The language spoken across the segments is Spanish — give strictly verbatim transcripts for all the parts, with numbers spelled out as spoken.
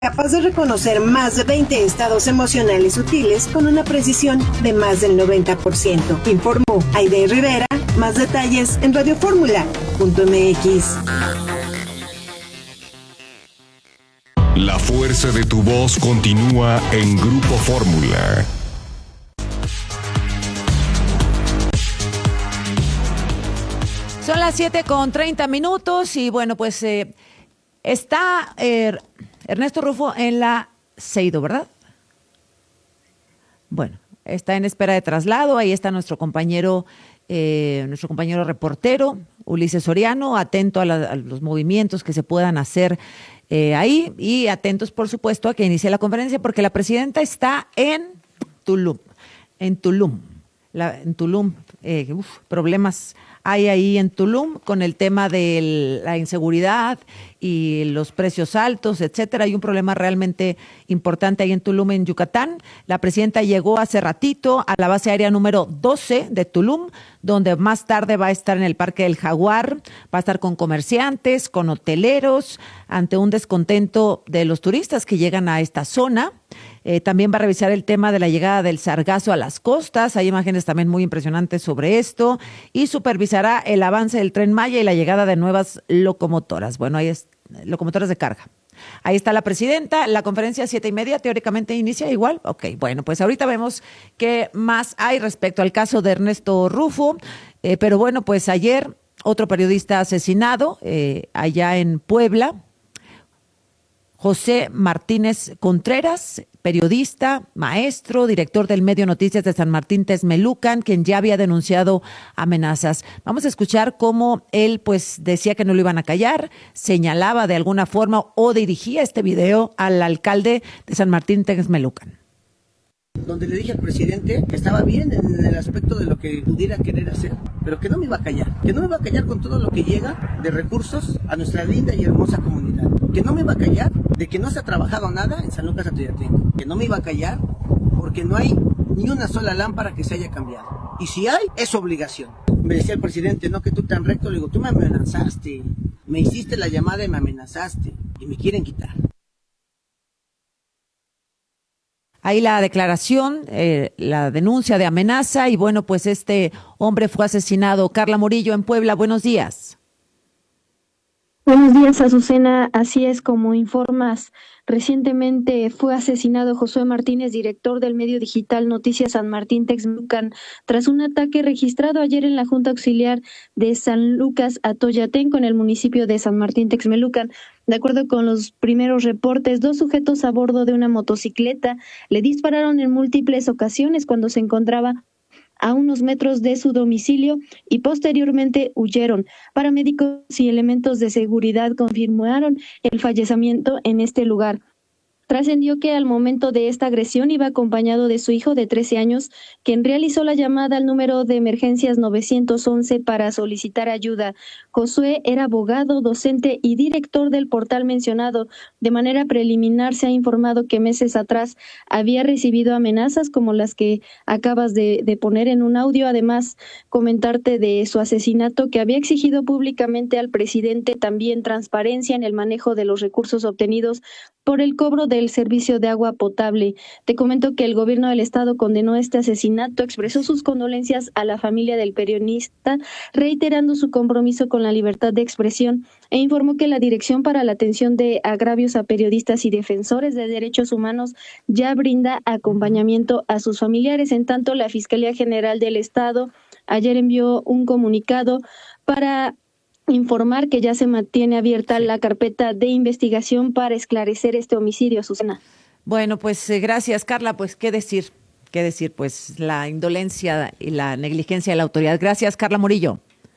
capaz de reconocer más de veinte estados emocionales sutiles con una precisión de más del noventa por ciento. Informó Aide Rivera. Más detalles en radioformula punto m x. La fuerza de tu voz continúa en Grupo Fórmula. Son las siete con treinta minutos y bueno, pues eh, está eh, Ernesto Rufo en la Seido, ¿verdad? Bueno, está en espera de traslado. Ahí está nuestro compañero, eh, nuestro compañero reportero, Ulises Soriano, atento a, la, a los movimientos que se puedan hacer eh, ahí y atentos, por supuesto, a que inicie la conferencia porque la presidenta está en Tulum, en Tulum, la, en Tulum, eh, uf, problemas hay ahí en Tulum con el tema de la inseguridad y los precios altos, etcétera. Hay un problema realmente importante ahí en Tulum, en Yucatán. La presidenta llegó hace ratito a la base aérea número doce de Tulum, donde más tarde va a estar en el Parque del Jaguar, va a estar con comerciantes, con hoteleros, ante un descontento de los turistas que llegan a esta zona. Eh, también va a revisar el tema de la llegada del sargazo a las costas. Hay imágenes también muy impresionantes sobre esto. Y supervisará el avance del Tren Maya y la llegada de nuevas locomotoras. Bueno, ahí es, locomotoras de carga. Ahí está la presidenta. La conferencia a siete y media teóricamente inicia igual. Ok, bueno, pues ahorita vemos qué más hay respecto al caso de Ernesto Rufo. Eh, pero bueno, pues ayer otro periodista asesinado eh, allá en Puebla. José Martínez Contreras, periodista, maestro, director del medio Noticias de San Martín Texmelucan, quien ya había denunciado amenazas. Vamos a escuchar cómo él pues decía que no lo iban a callar, señalaba de alguna forma o dirigía este video al alcalde de San Martín Texmelucan. Donde le dije al presidente que estaba bien en el aspecto de lo que pudiera querer hacer, pero que no me iba a callar, que no me iba a callar con todo lo que llega de recursos a nuestra linda y hermosa comunidad, que no me iba a callar de que no se ha trabajado nada en San Lucas Atoyatenco, que no me iba a callar porque no hay ni una sola lámpara que se haya cambiado, y si hay, es obligación. Me decía el presidente, no que tú tan recto, le digo, tú me amenazaste, me hiciste la llamada y me amenazaste, y me quieren quitar. Ahí la declaración, eh, la denuncia de amenaza y bueno, pues este hombre fue asesinado. Carla Murillo en Puebla, buenos días. Buenos días, Azucena. Así es como informas. Recientemente fue asesinado Josué Martínez, director del medio digital Noticias San Martín Texmelucan, tras un ataque registrado ayer en la Junta Auxiliar de San Lucas Atoyatenco en el municipio de San Martín Texmelucan. De acuerdo con los primeros reportes, dos sujetos a bordo de una motocicleta le dispararon en múltiples ocasiones cuando se encontraba a unos metros de su domicilio y posteriormente huyeron. Paramédicos y elementos de seguridad confirmaron el fallecimiento en este lugar. Trascendió que al momento de esta agresión iba acompañado de su hijo de trece años, quien realizó la llamada al número de emergencias nueve once para solicitar ayuda. Josué era abogado, docente y director del portal mencionado. De manera preliminar se ha informado que meses atrás había recibido amenazas como las que acabas de, de poner en un audio. Además, comentarte de su asesinato, que había exigido públicamente al presidente también transparencia en el manejo de los recursos obtenidos por el cobro del servicio de agua potable. Te comento que el gobierno del estado condenó este asesinato, expresó sus condolencias a la familia del periodista, reiterando su compromiso con la libertad de expresión, e informó que la Dirección para la Atención de Agravios a Periodistas y Defensores de Derechos Humanos ya brinda acompañamiento a sus familiares. En tanto, la Fiscalía General del Estado ayer envió un comunicado para informar que ya se mantiene abierta la carpeta de investigación para esclarecer este homicidio, Susana. Bueno, pues eh, gracias, Carla. Pues qué decir, qué decir, pues la indolencia y la negligencia de la autoridad. Gracias, Carla Murillo.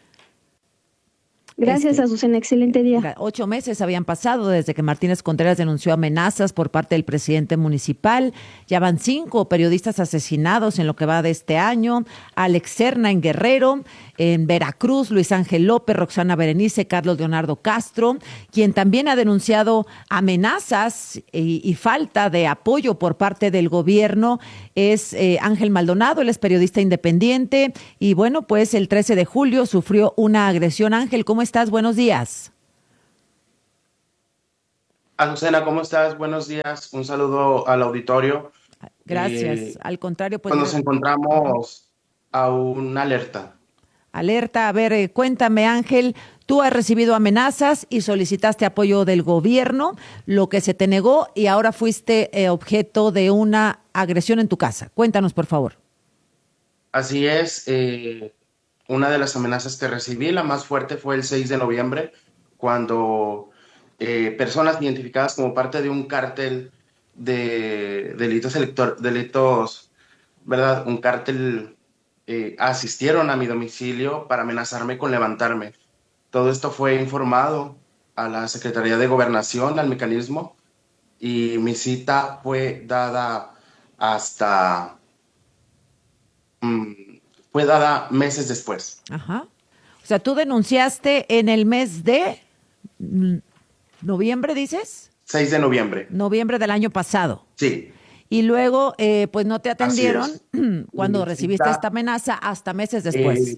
Gracias, este, Azucena. Excelente día. Ocho meses habían pasado desde que Martínez Contreras denunció amenazas por parte del presidente municipal. Ya van cinco periodistas asesinados en lo que va de este año. Alex Serna en Guerrero, en Veracruz, Luis Ángel López, Roxana Berenice, Carlos Leonardo Castro, quien también ha denunciado amenazas y, y falta de apoyo por parte del gobierno es eh, Ángel Maldonado. Él es periodista independiente y bueno, pues el trece de julio sufrió una agresión. Ángel, ¿cómo estás? Buenos días. Azucena, ¿cómo estás? Buenos días. Un saludo al auditorio. Gracias. Eh, Al contrario, pues pues nos encontramos a una alerta. alerta. A ver, eh, cuéntame, Ángel, tú has recibido amenazas y solicitaste apoyo del gobierno, lo que se te negó y ahora fuiste eh, objeto de una agresión en tu casa. Cuéntanos, por favor. Así es, eh, una de las amenazas que recibí, la más fuerte, fue el seis de noviembre, cuando eh, personas identificadas como parte de un cártel de delitos elector delitos, ¿verdad? Un cártel eh, asistieron a mi domicilio para amenazarme con levantarme. Todo esto fue informado a la Secretaría de Gobernación, al mecanismo, y mi cita fue dada hasta, mm, fue dada meses después. Ajá. O sea, tú denunciaste en el mes de mm, noviembre, ¿dices? seis de noviembre. Noviembre del año pasado. Sí. Y luego, eh, pues no te atendieron es. cuando Mi recibiste cita, esta amenaza hasta meses después.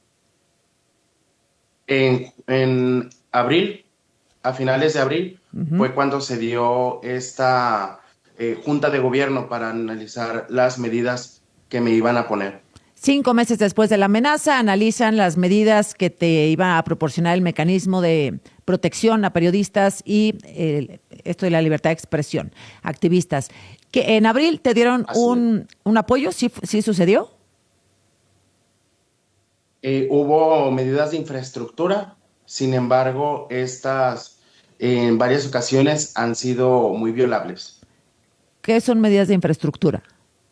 Eh, en, en abril, a finales de abril, Ujú. fue cuando se dio esta eh, junta de gobierno para analizar las medidas que me iban a poner. Cinco meses después de la amenaza, analizan las medidas que te iba a proporcionar el mecanismo de protección a periodistas y eh, esto de la libertad de expresión, activistas. Que en abril te dieron Así un, un apoyo, ¿sí, sí sucedió? Eh, hubo medidas de infraestructura, sin embargo, estas en varias ocasiones han sido muy violables. ¿Qué son medidas de infraestructura?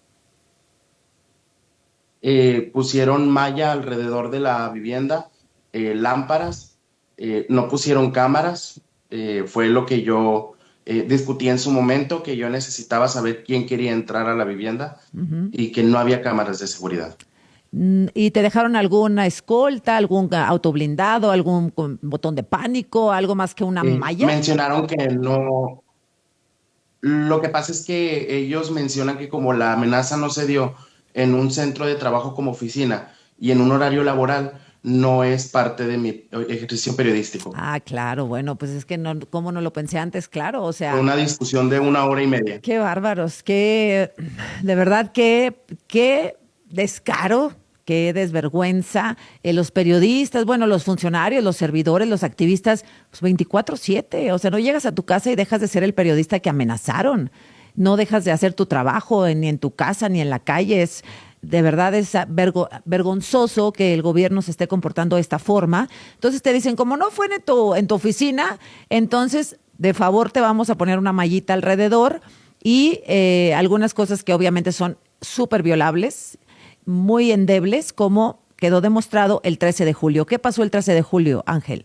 Eh, pusieron malla alrededor de la vivienda, eh, lámparas, eh, no pusieron cámaras, eh, fue lo que yo eh, discutí en su momento, que yo necesitaba saber quién quería entrar a la vivienda Uh-huh. y que no había cámaras de seguridad. ¿Y te dejaron alguna escolta, algún auto blindado, algún botón de pánico, algo más que una Eh, malla? mencionaron que no, lo que pasa es que ellos mencionan que como la amenaza no se dio en un centro de trabajo como oficina y en un horario laboral, no es parte de mi ejercicio periodístico. Ah, claro, bueno, pues es que no, ¿cómo no lo pensé antes? Claro, o sea, Fue una discusión de una hora y media. qué bárbaros, qué, de verdad, qué, qué descaro, qué desvergüenza. Eh, los periodistas, bueno, los funcionarios, los servidores, los activistas, pues veinticuatro siete, o sea, no llegas a tu casa y dejas de ser el periodista que amenazaron. No dejas de hacer tu trabajo ni en tu casa ni en la calle. Es, de verdad es vergo, vergonzoso que el gobierno se esté comportando de esta forma. Entonces te dicen, como no fue en tu, en tu oficina, entonces de favor te vamos a poner una mallita alrededor y eh, algunas cosas que obviamente son súper violables, muy endebles, como quedó demostrado el trece de julio. ¿Qué pasó el trece de julio, Ángel?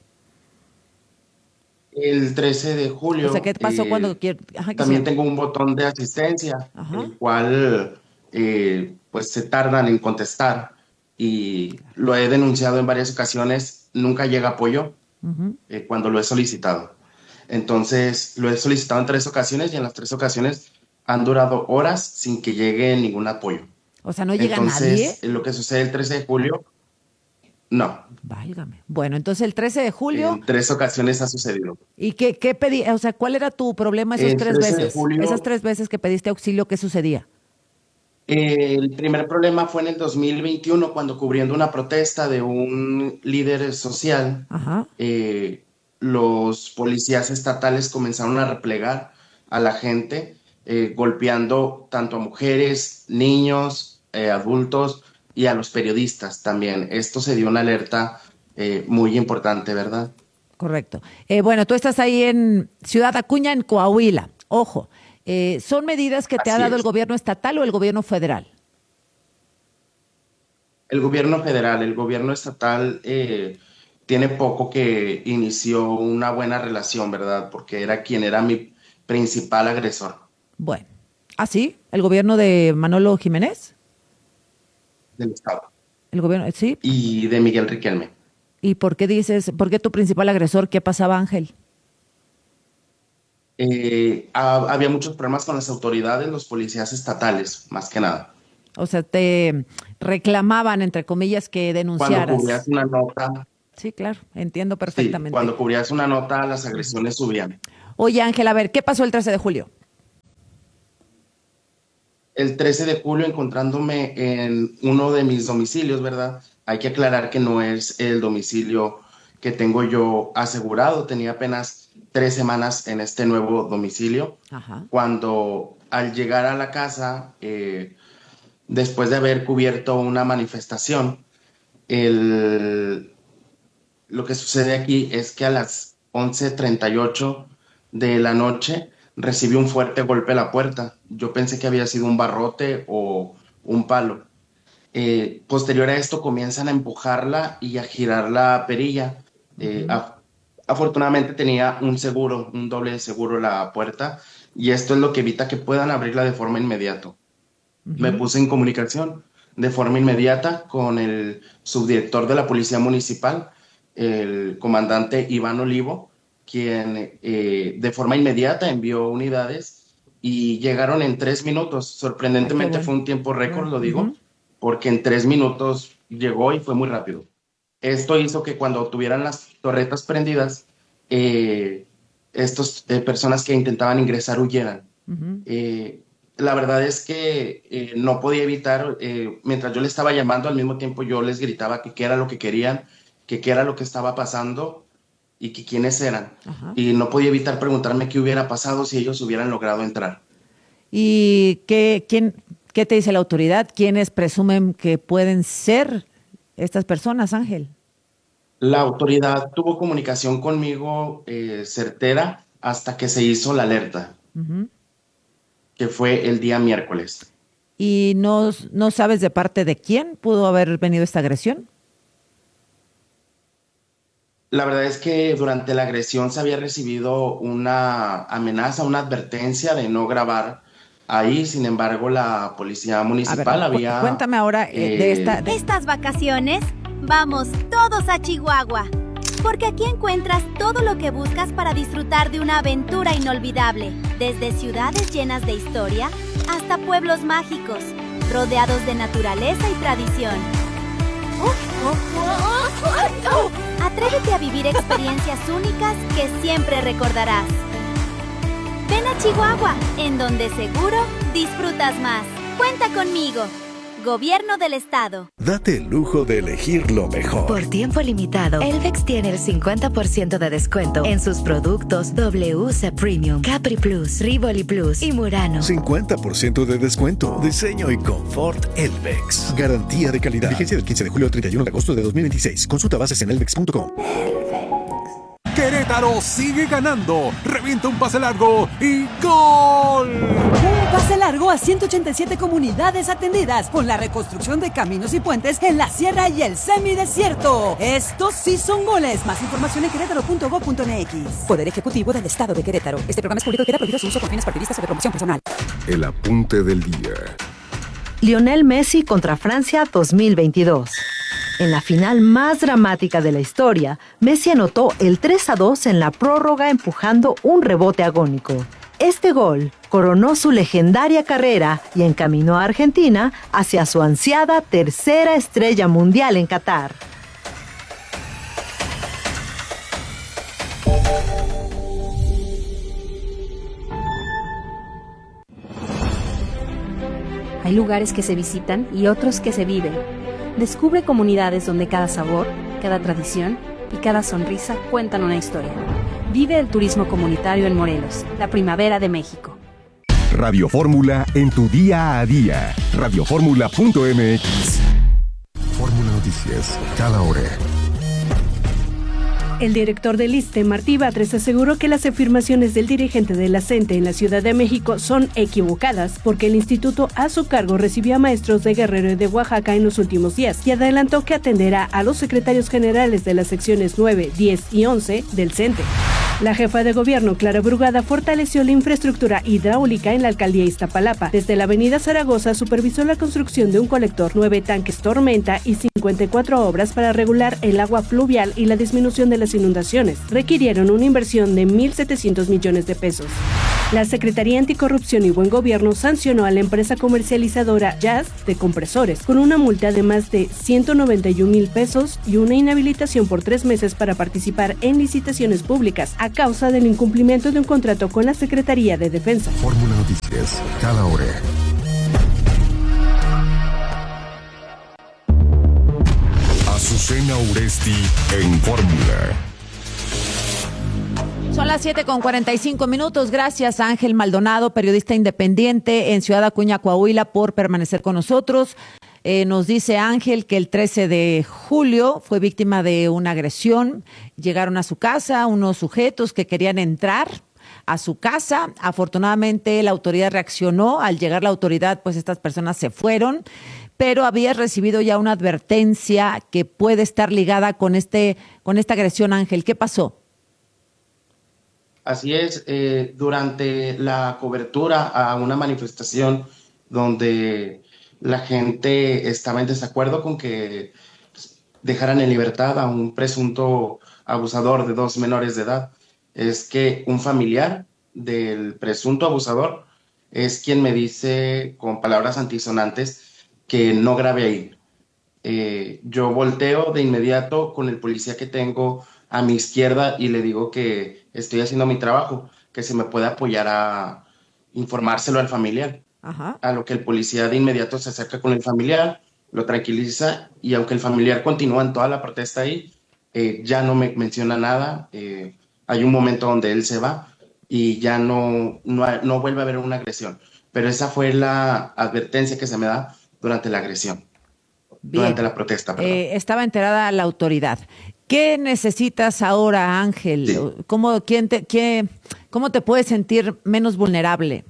El trece de julio, O sea, ¿qué pasó eh, cuando quier- Ajá, también quisiera- tengo un botón de asistencia, Ajá. el cual eh, pues se tardan en contestar y lo he denunciado en varias ocasiones, nunca llega apoyo Ujú. eh, cuando lo he solicitado. Entonces, lo he solicitado en tres ocasiones y en las tres ocasiones han durado horas sin que llegue ningún apoyo. O sea, no llega Entonces, nadie. eh, lo que sucede el trece de julio, no, Válgame. Bueno, entonces el trece de julio, en tres ocasiones ha sucedido. ¿y qué, qué pedí? O sea, ¿cuál era tu problema esas El tres trece de veces? julio, Esas tres veces que pediste auxilio, ¿qué sucedía? eh, el primer problema fue en el dos mil veintiuno, cuando cubriendo una protesta de un líder social, Ajá. eh, los policías estatales comenzaron a replegar a la gente, eh, golpeando tanto a mujeres, niños, eh, adultos y a los periodistas también. Esto se dio una alerta eh, muy importante, ¿verdad? Correcto. Eh, bueno, tú estás ahí en Ciudad Acuña, en Coahuila. Ojo, eh, ¿son medidas que te ha Así dado el es. gobierno estatal o el gobierno federal? El gobierno federal, el gobierno estatal eh, tiene poco que inició una buena relación, ¿verdad? Porque era quien era mi principal agresor Bueno, ¿ah, sí? ¿El gobierno de Manolo Jiménez? del estado ¿El gobierno? Sí. y de Miguel Riquelme. ¿Y por qué dices, por qué tu principal agresor? ¿Qué pasaba, Ángel? Eh, ha- había muchos problemas con las autoridades, los policías estatales, más que nada. O sea, te reclamaban, entre comillas, que Cuando denunciaras. cubrías una nota, Sí, claro, entiendo sí, perfectamente. cuando cubrías una nota, las agresiones subían. Oye, Ángel, a ver, ¿qué pasó el trece de julio? El trece de julio, encontrándome en uno de mis domicilios, ¿verdad? Hay que aclarar que no es el domicilio que tengo yo asegurado. Tenía apenas tres semanas en este nuevo domicilio. Ajá. Cuando al llegar a la casa, eh, después de haber cubierto una manifestación, el, lo que sucede aquí es que a las once treinta y ocho de la noche recibí un fuerte golpe a la puerta. Yo pensé que había sido un barrote o un palo. Eh, posterior a esto comienzan a empujarla y a girar la perilla. Eh, uh-huh. af- afortunadamente tenía un seguro, un doble seguro la puerta, y esto es lo que evita que puedan abrirla de forma inmediata. Uh-huh. Me puse en comunicación de forma inmediata con el subdirector de la Policía Municipal, el comandante Iván Olivo, quien eh, de forma inmediata envió unidades y llegaron en tres minutos. Sorprendentemente bueno. Fue un tiempo récord, lo digo, uh-huh. porque en tres minutos llegó y fue muy rápido. Esto hizo que cuando tuvieran las torretas prendidas, eh, estas eh, personas que intentaban ingresar huyeran. Uh-huh. Eh, la verdad es que eh, no podía evitar, eh, mientras yo les estaba llamando, al mismo tiempo yo les gritaba que qué era lo que querían, que qué era lo que estaba pasando, y que quiénes eran. Ajá. Y no podía evitar preguntarme qué hubiera pasado si ellos hubieran logrado entrar. ¿Y qué, quién, qué te dice la autoridad? ¿Quiénes presumen que pueden ser estas personas, Ángel? La autoridad tuvo comunicación conmigo eh, certera hasta que se hizo la alerta, uh-huh. que fue el día miércoles. ¿Y no, no sabes de parte de quién pudo haber venido esta agresión? La verdad es que durante la agresión se había recibido una amenaza, una advertencia de no grabar ahí. Sin embargo, la policía municipal a ver, había... Cu- cuéntame ahora eh, de esta... De... Estas vacaciones, vamos todos a Chihuahua. Porque aquí encuentras todo lo que buscas para disfrutar de una aventura inolvidable. Desde ciudades llenas de historia hasta pueblos mágicos, rodeados de naturaleza y tradición. Atrévete a vivir experiencias únicas que siempre recordarás. Ven a Chihuahua, en donde seguro disfrutas más. Cuenta conmigo. Gobierno del Estado. Date el lujo de elegir lo mejor. Por tiempo limitado, Elvex tiene el cincuenta por ciento de descuento en sus productos W C Premium, Capri Plus, Rivoli Plus y Murano. cincuenta por ciento de descuento. Diseño y confort Elvex. Garantía de calidad. Vigencia del quince de julio al treinta y uno de agosto de dos mil veintiséis. Consulta bases en elvex punto com. Querétaro sigue ganando. Revienta un pase largo y ¡gol! Un pase largo a ciento ochenta y siete comunidades atendidas con la reconstrucción de caminos y puentes en la sierra y el semidesierto. Estos sí son goles. Más información en querétaro punto gob punto m x. Poder Ejecutivo del Estado de Querétaro. Este programa es público y queda prohibido su uso con fines partidistas o de promoción personal. El apunte del día. Lionel Messi contra Francia dos mil veintidós. En la final más dramática de la historia, Messi anotó el tres a dos en la prórroga empujando un rebote agónico. Este gol coronó su legendaria carrera y encaminó a Argentina hacia su ansiada tercera estrella mundial en Qatar. Hay lugares que se visitan y otros que se viven. Descubre comunidades donde cada sabor, cada tradición y cada sonrisa cuentan una historia. Vive el turismo comunitario en Morelos, la primavera de México. Radio Fórmula en tu día a día. radio fórmula punto m x. Fórmula Noticias, cada hora. El director del ISSSTE, Martí Batres, aseguró que las afirmaciones del dirigente de la CENTE en la Ciudad de México son equivocadas porque el instituto a su cargo recibió a maestros de Guerrero y de Oaxaca en los últimos días y adelantó que atenderá a los secretarios generales de las secciones nueve, diez y once del CENTE. La jefa de gobierno, Clara Brugada, fortaleció la infraestructura hidráulica en la alcaldía Iztapalapa. Desde la avenida Zaragoza supervisó la construcción de un colector, nueve tanques Tormenta y cincuenta y cuatro obras para regular el agua fluvial y la disminución de las inundaciones. Requirieron una inversión de mil setecientos millones de pesos. La Secretaría Anticorrupción y Buen Gobierno sancionó a la empresa comercializadora Jazz de compresores con una multa de más de ciento noventa y un mil pesos y una inhabilitación por tres meses para participar en licitaciones públicas a causa del incumplimiento de un contrato con la Secretaría de Defensa. Fórmula Noticias, cada hora. Azucena Uresti en Fórmula. Son las siete con cuarenta y cinco minutos. Gracias a Ángel Maldonado, periodista independiente en Ciudad Acuña, Coahuila, por permanecer con nosotros. Eh, nos dice Ángel que el trece de julio fue víctima de una agresión. Llegaron a su casa unos sujetos que querían entrar a su casa. Afortunadamente la autoridad reaccionó. Al llegar la autoridad, pues estas personas se fueron. Pero había recibido ya una advertencia que puede estar ligada con, este, con esta agresión, Ángel. ¿Qué pasó? Así es, eh, durante la cobertura a una manifestación donde la gente estaba en desacuerdo con que dejaran en libertad a un presunto abusador de dos menores de edad, es que un familiar del presunto abusador es quien me dice con palabras antisonantes que no grabe ahí. Eh, yo volteo de inmediato con el policía que tengo a mi izquierda y le digo que estoy haciendo mi trabajo, que se me puede apoyar a informárselo al familiar. Ajá. A lo que el policía de inmediato se acerca con el familiar, lo tranquiliza y aunque el familiar continúa en toda la protesta ahí, eh, ya no me menciona nada. Eh, hay un momento donde él se va y ya no, no, no vuelve a haber una agresión. Pero esa fue la advertencia que se me da durante la agresión, Bien. durante la protesta. Eh, estaba enterada la autoridad. ¿Qué necesitas ahora, Ángel? Sí. ¿Cómo, quién te, qué, ¿Cómo te puedes sentir menos vulnerable?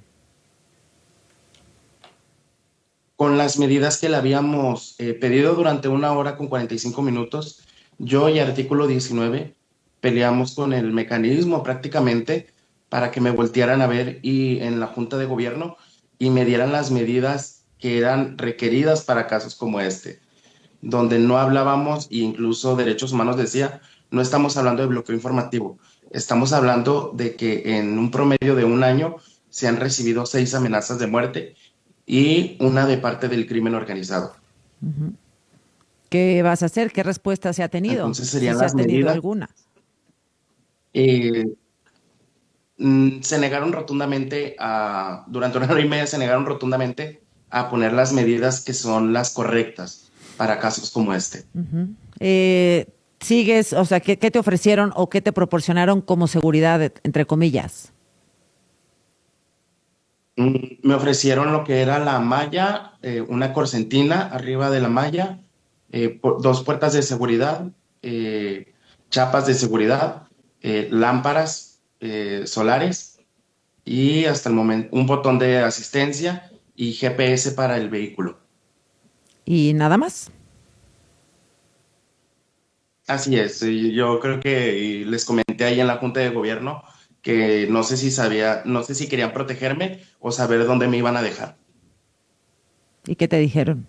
Con las medidas que le habíamos eh, pedido durante una hora con cuarenta y cinco minutos, yo y Artículo diecinueve peleamos con el mecanismo prácticamente para que me voltearan a ver y en la Junta de Gobierno y me dieran las medidas que eran requeridas para casos como este, donde no hablábamos, e incluso Derechos Humanos decía, no estamos hablando de bloqueo informativo, estamos hablando de que en un promedio de un año se han recibido seis amenazas de muerte y una de parte del crimen organizado. Uh-huh. ¿Qué vas a hacer? ¿Qué respuesta se ha tenido? Entonces serían ¿Si las se ha tenido medidas. alguna? Eh, mm, se negaron rotundamente a, durante una hora y media se negaron rotundamente a poner las medidas que son las correctas para casos como este. Uh-huh. Eh, ¿Sigues, o sea, ¿qué, qué te ofrecieron o qué te proporcionaron como seguridad, entre comillas? Mm, me ofrecieron lo que era la malla, eh, una corcentina arriba de la malla, eh, por, dos puertas de seguridad, eh, chapas de seguridad, eh, lámparas eh, solares y hasta el momento un botón de asistencia y G P S para el vehículo. ¿Y nada más? Así es, yo creo que les comenté ahí en la Junta de Gobierno que no sé si sabía, no sé si querían protegerme o saber dónde me iban a dejar. ¿Y qué te dijeron?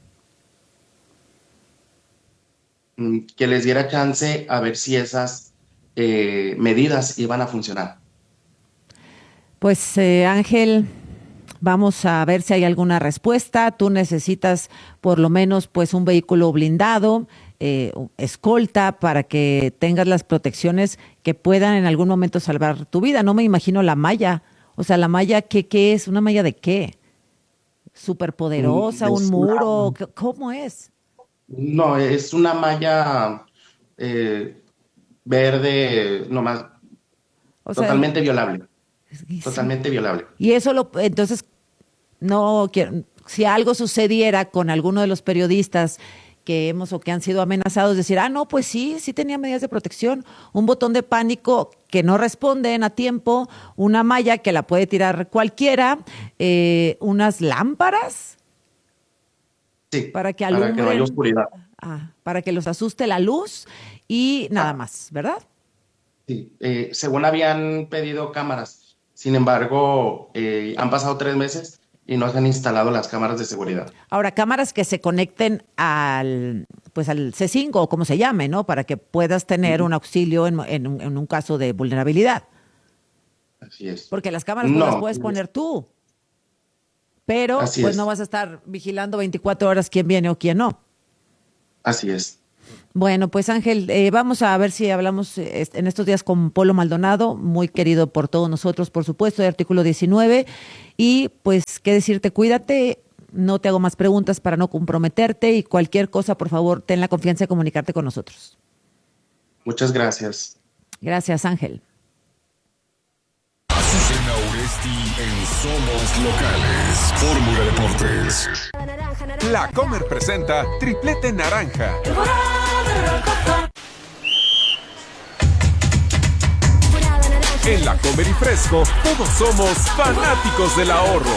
Que les diera chance a ver si esas eh, medidas iban a funcionar. Pues eh, Ángel, vamos a ver si hay alguna respuesta. Tú necesitas por lo menos pues un vehículo blindado, eh, escolta, para que tengas las protecciones que puedan en algún momento salvar tu vida. No me imagino la malla. O sea, la malla, ¿qué, qué es? ¿Una malla de qué? ¿Superpoderosa? ¿Un muro? Una... ¿Cómo es? No, es una malla eh, verde, nomás, o sea, totalmente violable. Sí. Totalmente violable. Y eso lo, entonces, no quiero, si algo sucediera con alguno de los periodistas que hemos o que han sido amenazados, decir, ah, no, pues sí, sí tenía medidas de protección, un botón de pánico que no responden a tiempo, una malla que la puede tirar cualquiera, eh, unas lámparas. Sí, para que alumbren, para que no haya oscuridad. Ah, para que los asuste la luz y nada ah. más, ¿verdad? Sí, eh, según habían pedido cámaras, sin embargo, eh, han pasado tres meses y no se han instalado las cámaras de seguridad. Ahora, cámaras que se conecten al, pues al C cinco o como se llame, ¿no? Para que puedas tener uh-huh. un auxilio en, en, un, en un caso de vulnerabilidad. Así es. Porque las cámaras no, no las puedes poner tú. Pero Así pues es. no vas a estar vigilando veinticuatro horas quién viene o quién no. Así es. Bueno, pues Ángel, eh, vamos a ver si hablamos eh, en estos días con Polo Maldonado, muy querido por todos nosotros, por supuesto, de Artículo diecinueve. Y pues, qué decirte, cuídate, no te hago más preguntas para no comprometerte y cualquier cosa, por favor, ten la confianza de comunicarte con nosotros. Muchas gracias. Gracias, Ángel. Azucena Oresti en Somos Locales. Fórmula Deportes. La Comer presenta Triplete Naranja. En La Comer y Fresco, todos somos fanáticos del ahorro.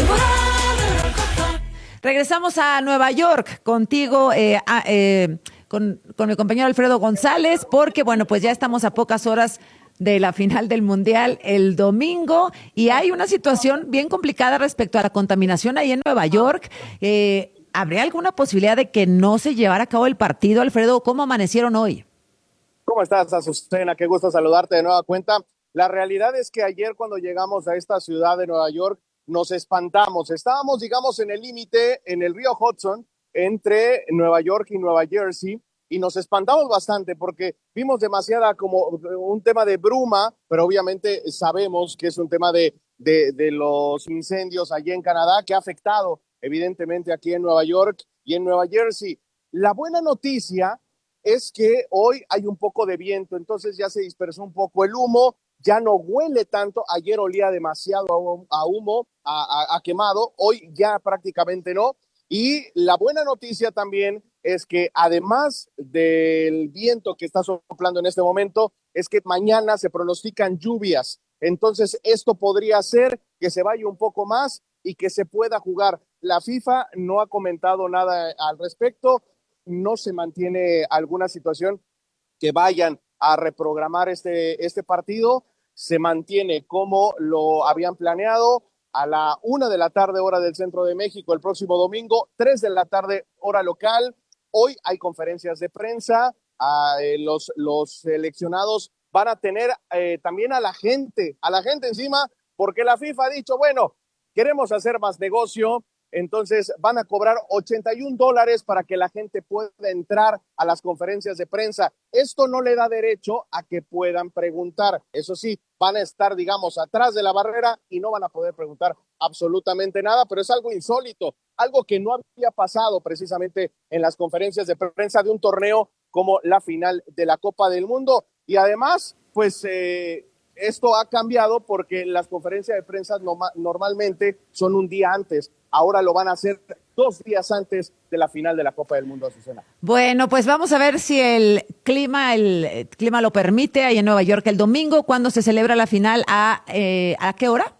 Regresamos a Nueva York contigo, eh, a, eh, con, con mi compañero Alfredo González, porque bueno, pues ya estamos a pocas horas de la final del Mundial el domingo y hay una situación bien complicada respecto a la contaminación ahí en Nueva York. Eh, ¿Habría alguna posibilidad de que no se llevara a cabo el partido, Alfredo? ¿Cómo amanecieron hoy? ¿Cómo estás, Azucena? Qué gusto saludarte de nueva cuenta. La realidad es que ayer cuando llegamos a esta ciudad de Nueva York nos espantamos. Estábamos, digamos, en el límite, en el río Hudson, entre Nueva York y Nueva Jersey, y nos espantamos bastante porque vimos demasiada como un tema de bruma, pero obviamente sabemos que es un tema de, de, de los incendios allí en Canadá que ha afectado evidentemente aquí en Nueva York y en Nueva Jersey. La buena noticia es que hoy hay un poco de viento, entonces ya se dispersó un poco el humo, ya no huele tanto. Ayer olía demasiado a humo, a, a, a quemado, hoy ya prácticamente no. Y la buena noticia también es que además del viento que está soplando en este momento, es que mañana se pronostican lluvias. Entonces esto podría hacer que se vaya un poco más y que se pueda jugar. La FIFA no ha comentado nada al respecto, no se mantiene alguna situación que vayan a reprogramar este, este partido, se mantiene como lo habían planeado a la una de la tarde hora del centro de México el próximo domingo, tres de la tarde hora local. Hoy hay conferencias de prensa, eh, los, los seleccionados van a tener eh, también a la gente, a la gente encima, porque la FIFA ha dicho, bueno, queremos hacer más negocio, entonces van a cobrar ochenta y un dólares para que la gente pueda entrar a las conferencias de prensa. Esto no le da derecho a que puedan preguntar. Eso sí, van a estar, digamos, atrás de la barrera y no van a poder preguntar absolutamente nada, pero es algo insólito, algo que no había pasado precisamente en las conferencias de prensa de un torneo como la final de la Copa del Mundo. Y además, pues eh, esto ha cambiado porque las conferencias de prensa no, normalmente son un día antes. Ahora lo van a hacer dos días antes de la final de la Copa del Mundo, Azucena. Bueno, pues vamos a ver si el clima, el clima lo permite ahí en Nueva York el domingo. ¿Cuándo se celebra la final? ¿A, eh, ¿a qué hora?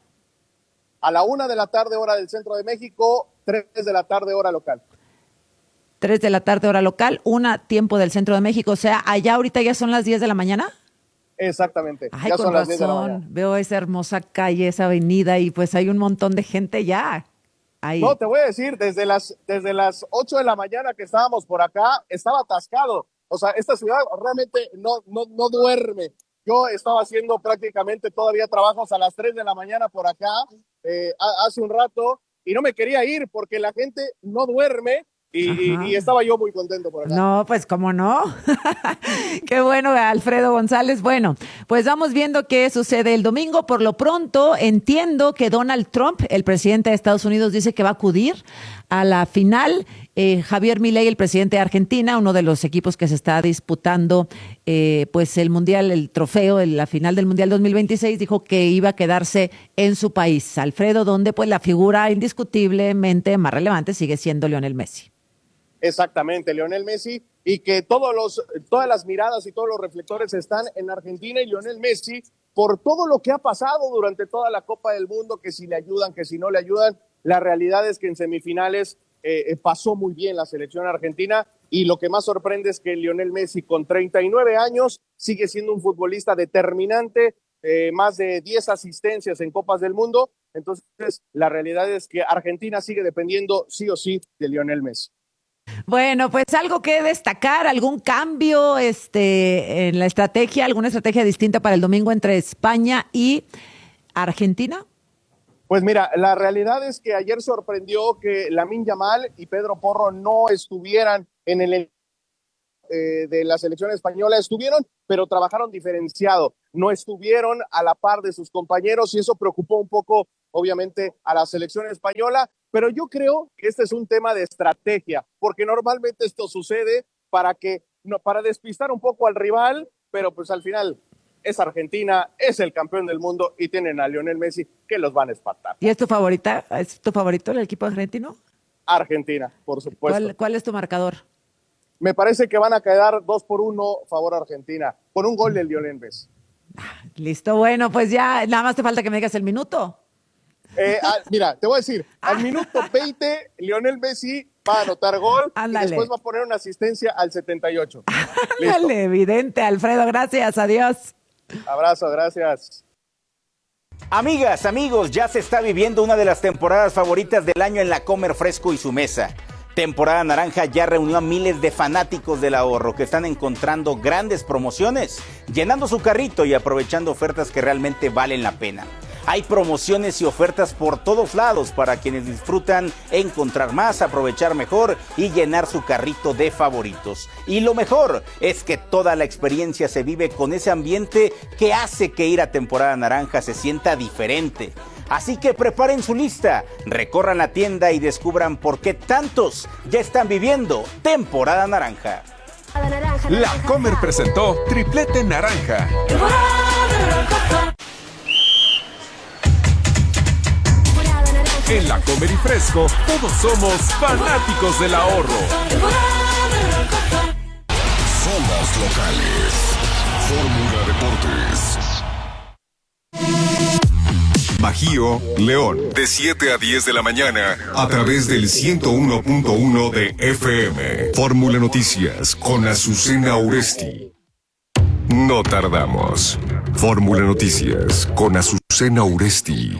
A la una de la tarde, hora del centro de México, tres de la tarde, hora local. Tres de la tarde, hora local, una tiempo del centro de México. O sea, allá ahorita ya son las diez de la mañana. Exactamente. Ay, ya con son las diez de la razón. mañana. Veo esa hermosa calle, esa avenida y pues hay un montón de gente ya. Ahí. No, te voy a decir, desde las, desde las ocho de la mañana que estábamos por acá, estaba atascado. O sea, esta ciudad realmente no, no, no duerme. Yo estaba haciendo prácticamente todavía trabajos a las tres de la mañana por acá, eh, hace un rato, y no me quería ir porque la gente no duerme. Y, y, y estaba yo muy contento por acá. No, pues cómo no. Qué bueno, Alfredo González. Bueno, pues vamos viendo qué sucede el domingo. Por lo pronto, entiendo que Donald Trump, el presidente de Estados Unidos, dice que va a acudir a la final. Eh, Javier Milei, el presidente de Argentina, uno de los equipos que se está disputando eh, pues el Mundial, el trofeo, el, la final del Mundial dos mil veintiséis, dijo que iba a quedarse en su país, Alfredo, donde pues la figura indiscutiblemente más relevante sigue siendo Lionel Messi. Exactamente, Lionel Messi, y que todos los, todas las miradas y todos los reflectores están en Argentina y Lionel Messi por todo lo que ha pasado durante toda la Copa del Mundo, que si le ayudan, que si no le ayudan. La realidad es que en semifinales eh, pasó muy bien la selección argentina y lo que más sorprende es que Lionel Messi con treinta y nueve años sigue siendo un futbolista determinante, eh, más de diez asistencias en Copas del Mundo. Entonces la realidad es que Argentina sigue dependiendo sí o sí de Lionel Messi. Bueno, pues algo que destacar, algún cambio este, en la estrategia, alguna estrategia distinta para el domingo entre España y Argentina? Pues mira, la realidad es que ayer sorprendió que Lamine Yamal y Pedro Porro no estuvieran en el eh, de la selección española. Estuvieron, pero trabajaron diferenciado. No estuvieron a la par de sus compañeros y eso preocupó un poco, obviamente, a la selección española. Pero yo creo que este es un tema de estrategia, porque normalmente esto sucede para que, no, para despistar un poco al rival, pero pues al final es Argentina, es el campeón del mundo y tienen a Lionel Messi que los van a espantar. ¿Y es tu favorita? ¿Es tu favorito el equipo argentino? Argentina, por supuesto. ¿Cuál, cuál es tu marcador? Me parece que van a quedar dos por uno favor Argentina, con un gol de Lionel Messi. Listo, bueno, pues ya nada más te falta que me digas el minuto. Eh, ah, mira, te voy a decir, al minuto veinte, Lionel Messi va a anotar gol. Ándale. Y después va a poner una asistencia al setenta y ocho. Ándale, evidente, Alfredo, gracias, adiós. Abrazo, gracias. Amigas, amigos, ya se está viviendo una de las temporadas favoritas del año en la Comer Fresco y su mesa. Temporada Naranja ya reunió a miles de fanáticos del ahorro que están encontrando grandes promociones, llenando su carrito y aprovechando ofertas que realmente valen la pena. Hay promociones y ofertas por todos lados para quienes disfrutan encontrar más, aprovechar mejor y llenar su carrito de favoritos. Y lo mejor es que toda la experiencia se vive con ese ambiente que hace que ir a Temporada Naranja se sienta diferente. Así que preparen su lista, recorran la tienda y descubran por qué tantos ya están viviendo Temporada Naranja. La Comer presentó Triplete Naranja. En La Comer y Fresco, todos somos fanáticos del ahorro. Zonas locales. Fórmula Deportes. Bajío, León, de siete a diez de la mañana, a través del ciento uno punto uno de F M. Fórmula Noticias, con Azucena Uresti. No tardamos. Fórmula Noticias, con Azucena Uresti.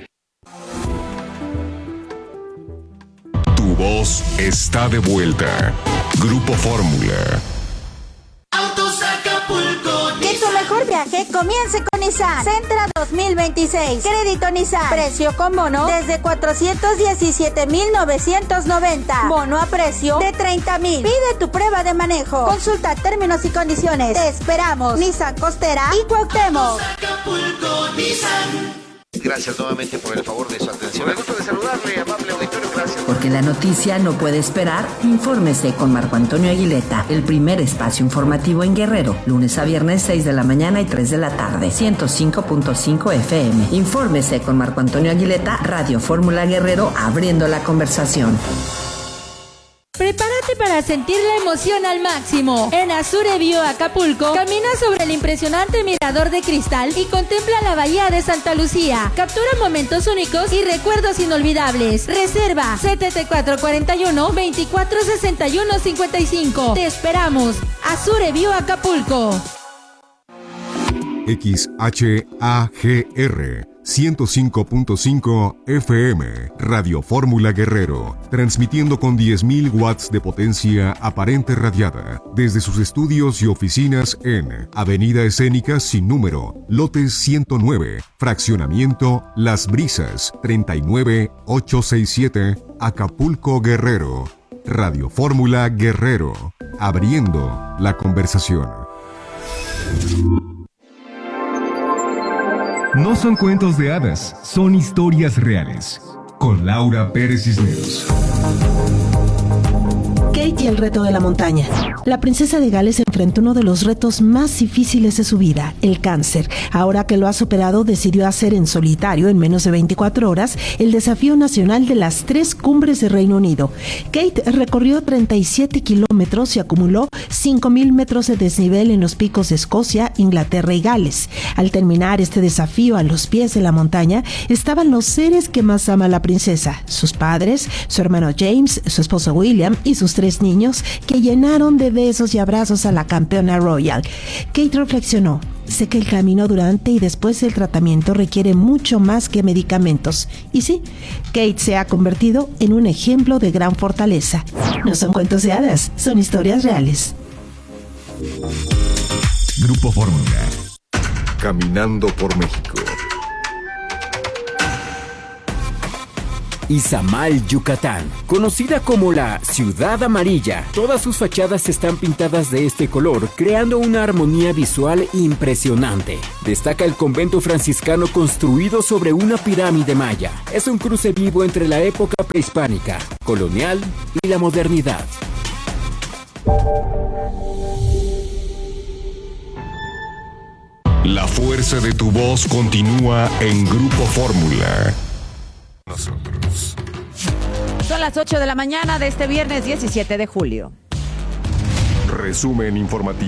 Tu voz está de vuelta. Grupo Fórmula. Autos Acapulco. Que tu mejor viaje comience con Nissan Sentra dos mil veintiséis. Crédito Nissan. Precio con bono desde cuatrocientos diecisiete mil novecientos noventa. Bono a precio de treinta mil. Pide tu prueba de manejo. Consulta términos y condiciones. Te esperamos. Nissan Costera y Cuauhtémoc. Acapulco, Nissan. Gracias nuevamente por el favor de su atención. Me gusta de saludarle, amable auditorio, gracias. Porque la noticia no puede esperar, infórmese con Marco Antonio Aguileta, el primer espacio informativo en Guerrero, lunes a viernes seis de la mañana y tres de la tarde, ciento cinco punto cinco F M. Infórmese con Marco Antonio Aguileta, Radio Fórmula Guerrero, abriendo la conversación. Prepárate para sentir la emoción al máximo. En Azure View Acapulco, camina sobre el impresionante mirador de cristal y contempla la bahía de Santa Lucía. Captura momentos únicos y recuerdos inolvidables. Reserva siete cuatro cuatro uno, veinticuatro sesenta y uno cincuenta y cinco. Te esperamos. Azure View Acapulco. X H A G R ciento cinco punto cinco F M, Radio Fórmula Guerrero, transmitiendo con diez mil watts de potencia aparente radiada, desde sus estudios y oficinas en Avenida Escénica sin número, lote ciento nueve, fraccionamiento Las Brisas, treinta y nueve mil ochocientos sesenta y siete, Acapulco, Guerrero. Radio Fórmula Guerrero, abriendo la conversación. No son cuentos de hadas, son historias reales. Con Laura Pérez Cisneros. Kate y el reto de la montaña. La princesa de Gales enfrentó uno de los retos más difíciles de su vida, el cáncer. Ahora que lo ha superado, decidió hacer en solitario, en menos de veinticuatro horas, el desafío nacional de las tres cumbres de Reino Unido. Kate recorrió treinta y siete kilómetros y acumuló cinco mil metros de desnivel en los picos de Escocia, Inglaterra y Gales. Al terminar este desafío a los pies de la montaña, estaban los seres que más ama la princesa, sus padres, su hermano James, su esposo William y sus tres niños, que llenaron de besos y abrazos a la campeona royal. Kate reflexionó: sé que el camino durante y después del tratamiento requiere mucho más que medicamentos. Y sí, Kate se ha convertido en un ejemplo de gran fortaleza. No son cuentos de hadas, son historias reales. Grupo Fórmula. Caminando por México. Izamal, Yucatán. Conocida como la Ciudad Amarilla, todas sus fachadas están pintadas de este color, creando una armonía visual impresionante. Destaca el convento franciscano construido sobre una pirámide maya. Es un cruce vivo entre la época prehispánica, colonial y la modernidad. La fuerza de tu voz continúa en Grupo Fórmula. Nosotros. Son las ocho de la mañana de este viernes diecisiete de julio. Resumen informativo.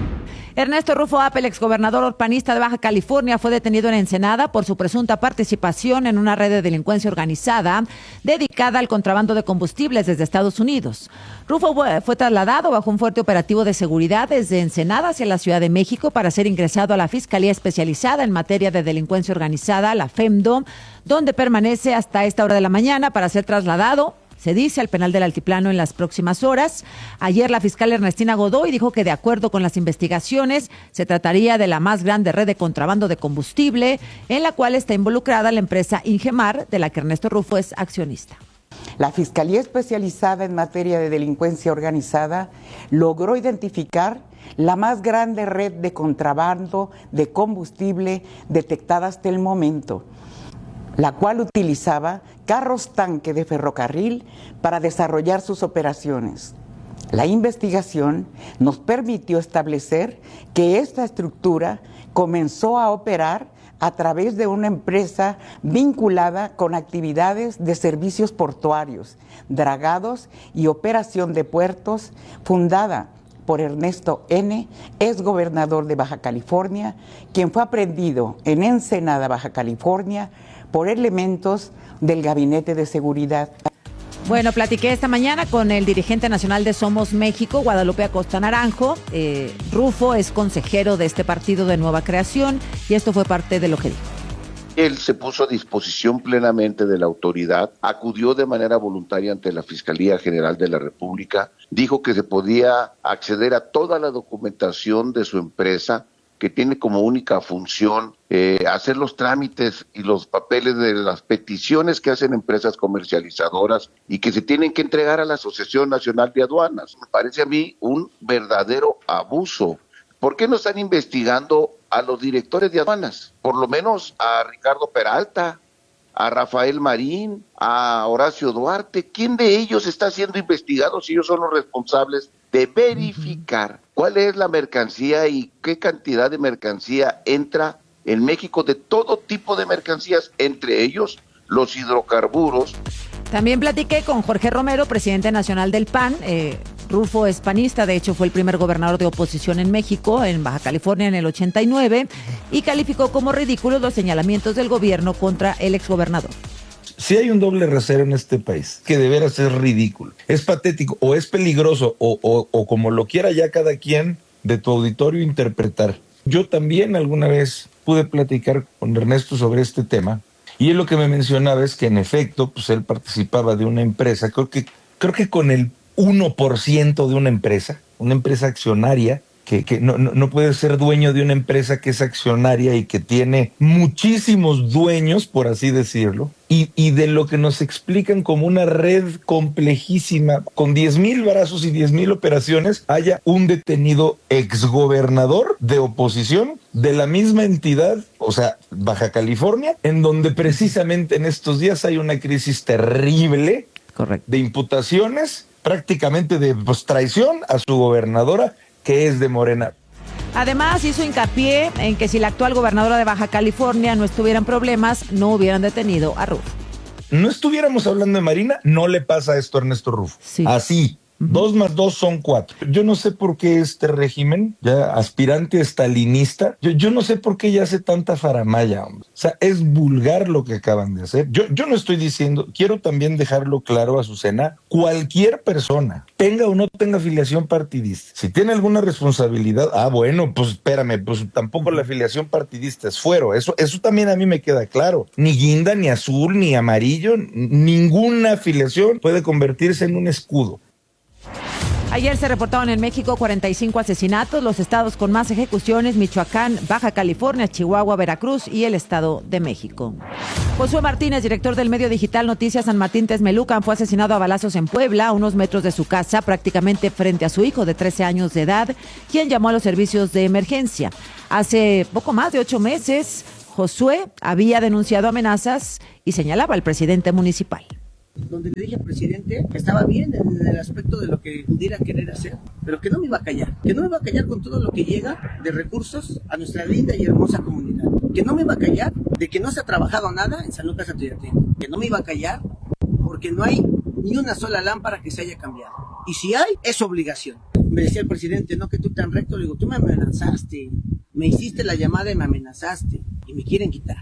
Ernesto Rufo Apel, exgobernador panista de Baja California, fue detenido en Ensenada por su presunta participación en una red de delincuencia organizada dedicada al contrabando de combustibles desde Estados Unidos. Rufo fue trasladado bajo un fuerte operativo de seguridad desde Ensenada hacia la Ciudad de México para ser ingresado a la Fiscalía Especializada en Materia de Delincuencia Organizada, la FEMDO, donde permanece hasta esta hora de la mañana para ser trasladado, se dice, al penal del Altiplano en las próximas horas. Ayer la fiscal Ernestina Godoy dijo que de acuerdo con las investigaciones se trataría de la más grande red de contrabando de combustible en la cual está involucrada la empresa Ingemar, de la que Ernesto Rufo es accionista. La Fiscalía Especializada en Materia de Delincuencia Organizada logró identificar la más grande red de contrabando de combustible detectada hasta el momento, la cual utilizaba carros tanque de ferrocarril para desarrollar sus operaciones. La investigación nos permitió establecer que esta estructura comenzó a operar a través de una empresa vinculada con actividades de servicios portuarios, dragados y operación de puertos, fundada por Ernesto N., exgobernador de Baja California, quien fue aprehendido en Ensenada, Baja California, por elementos del Gabinete de Seguridad. Bueno, platiqué esta mañana con el dirigente nacional de Somos México, Guadalupe Acosta Naranjo. Eh, Rufo es consejero de este partido de nueva creación y esto fue parte de lo que dijo. Él se puso a disposición plenamente de la autoridad, acudió de manera voluntaria ante la Fiscalía General de la República, dijo que se podía acceder a toda la documentación de su empresa, que tiene como única función eh, hacer los trámites y los papeles de las peticiones que hacen empresas comercializadoras y que se tienen que entregar a la Asociación Nacional de Aduanas. Me parece a mí un verdadero abuso. ¿Por qué no están investigando a los directores de aduanas? Por lo menos a Ricardo Peralta, a Rafael Marín, a Horacio Duarte. ¿Quién de ellos está siendo investigado si ellos son los responsables de verificar cuál es la mercancía y qué cantidad de mercancía entra en México, de todo tipo de mercancías, entre ellos los hidrocarburos? También platiqué con Jorge Romero, presidente nacional del P A N. Eh, Rufo es panista, de hecho fue el primer gobernador de oposición en México, en Baja California en el ochenta y nueve, y calificó como ridículos los señalamientos del gobierno contra el exgobernador. Si hay un doble rasero en este país, que de veras es ridículo, es patético o es peligroso o, o, o como lo quiera ya cada quien de tu auditorio interpretar. Yo también alguna vez pude platicar con Ernesto sobre este tema y él lo que me mencionaba es que en efecto, pues él participaba de una empresa, creo que, creo que con el uno por ciento de una empresa, una empresa accionaria, que, que no, no, no puede ser dueño de una empresa que es accionaria y que tiene muchísimos dueños, por así decirlo, y, y de lo que nos explican como una red complejísima, con diez mil brazos y diez mil operaciones, haya un detenido exgobernador de oposición de la misma entidad, o sea, Baja California, en donde precisamente en estos días hay una crisis terrible. Correcto. De imputaciones, prácticamente de pues, traición a su gobernadora, que es de Morena. Además, hizo hincapié en que si la actual gobernadora de Baja California no estuviera en problemas, no hubieran detenido a Rufo. No estuviéramos hablando de Marina, no le pasa esto a Ernesto Rufo. Sí. Así. Dos más dos son cuatro. Yo no sé por qué este régimen, ya aspirante estalinista, yo, yo no sé por qué ya hace tanta faramalla, hombre. O sea, es vulgar lo que acaban de hacer. Yo, yo no estoy diciendo, quiero también dejarlo claro, Azucena, cualquier persona, tenga o no tenga afiliación partidista, si tiene alguna responsabilidad, ah, bueno, pues espérame, pues tampoco la afiliación partidista es fuero. Eso, eso también a mí me queda claro. Ni guinda, ni azul, ni amarillo, ninguna afiliación puede convertirse en un escudo. Ayer se reportaron en México cuarenta y cinco asesinatos, los estados con más ejecuciones: Michoacán, Baja California, Chihuahua, Veracruz y el Estado de México. Josué Martínez, director del medio digital Noticias San Martín Texmelucan, fue asesinado a balazos en Puebla, a unos metros de su casa, prácticamente frente a su hijo de trece años de edad, quien llamó a los servicios de emergencia. Hace poco más de ocho meses, Josué había denunciado amenazas y señalaba al presidente municipal. Donde le dije al presidente que estaba bien en el aspecto de lo que pudiera querer hacer, pero que no me iba a callar, que no me iba a callar con todo lo que llega de recursos a nuestra linda y hermosa comunidad, que no me iba a callar de que no se ha trabajado nada en San Lucas Atoyatenco, que no me iba a callar porque no hay ni una sola lámpara que se haya cambiado, y si hay, es obligación. Me decía el presidente, no que tú tan recto, le digo, tú me amenazaste, me hiciste la llamada y me amenazaste, y me quieren quitar.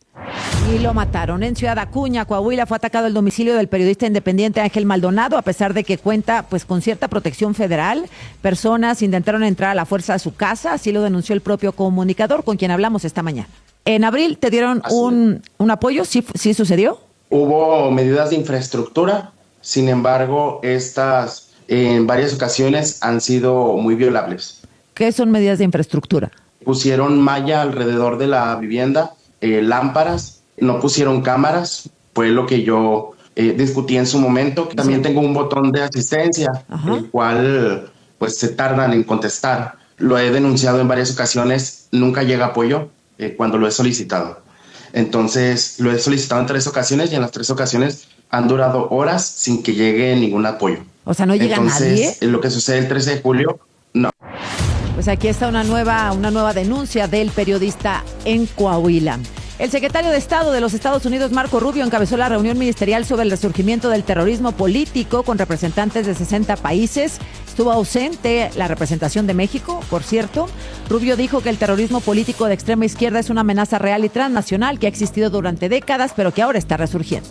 Y lo mataron. En Ciudad Acuña, Coahuila, fue atacado el domicilio del periodista independiente Ángel Maldonado, a pesar de que cuenta pues con cierta protección federal. Personas intentaron entrar a la fuerza a su casa, así lo denunció el propio comunicador con quien hablamos esta mañana. En abril te dieron un, un apoyo, ¿sí, sí sucedió? Hubo medidas de infraestructura, sin embargo, estas en varias ocasiones han sido muy violables. ¿Qué son medidas de infraestructura? Pusieron malla alrededor de la vivienda, Eh, lámparas, no pusieron cámaras, fue lo que yo eh, discutí en su momento. También tengo un botón de asistencia, Ajá. el cual pues se tardan en contestar. Lo he denunciado en varias ocasiones, nunca llega apoyo eh, cuando lo he solicitado. Entonces lo he solicitado en tres ocasiones y en las tres ocasiones han durado horas sin que llegue ningún apoyo. O sea, ¿no llega Entonces, nadie? Lo que sucede el trece de julio, no. Pues aquí está una nueva, una nueva denuncia del periodista en Coahuila. El secretario de Estado de los Estados Unidos, Marco Rubio, encabezó la reunión ministerial sobre el resurgimiento del terrorismo político con representantes de sesenta países. Estuvo ausente la representación de México, por cierto. Rubio dijo que el terrorismo político de extrema izquierda es una amenaza real y transnacional que ha existido durante décadas, pero que ahora está resurgiendo.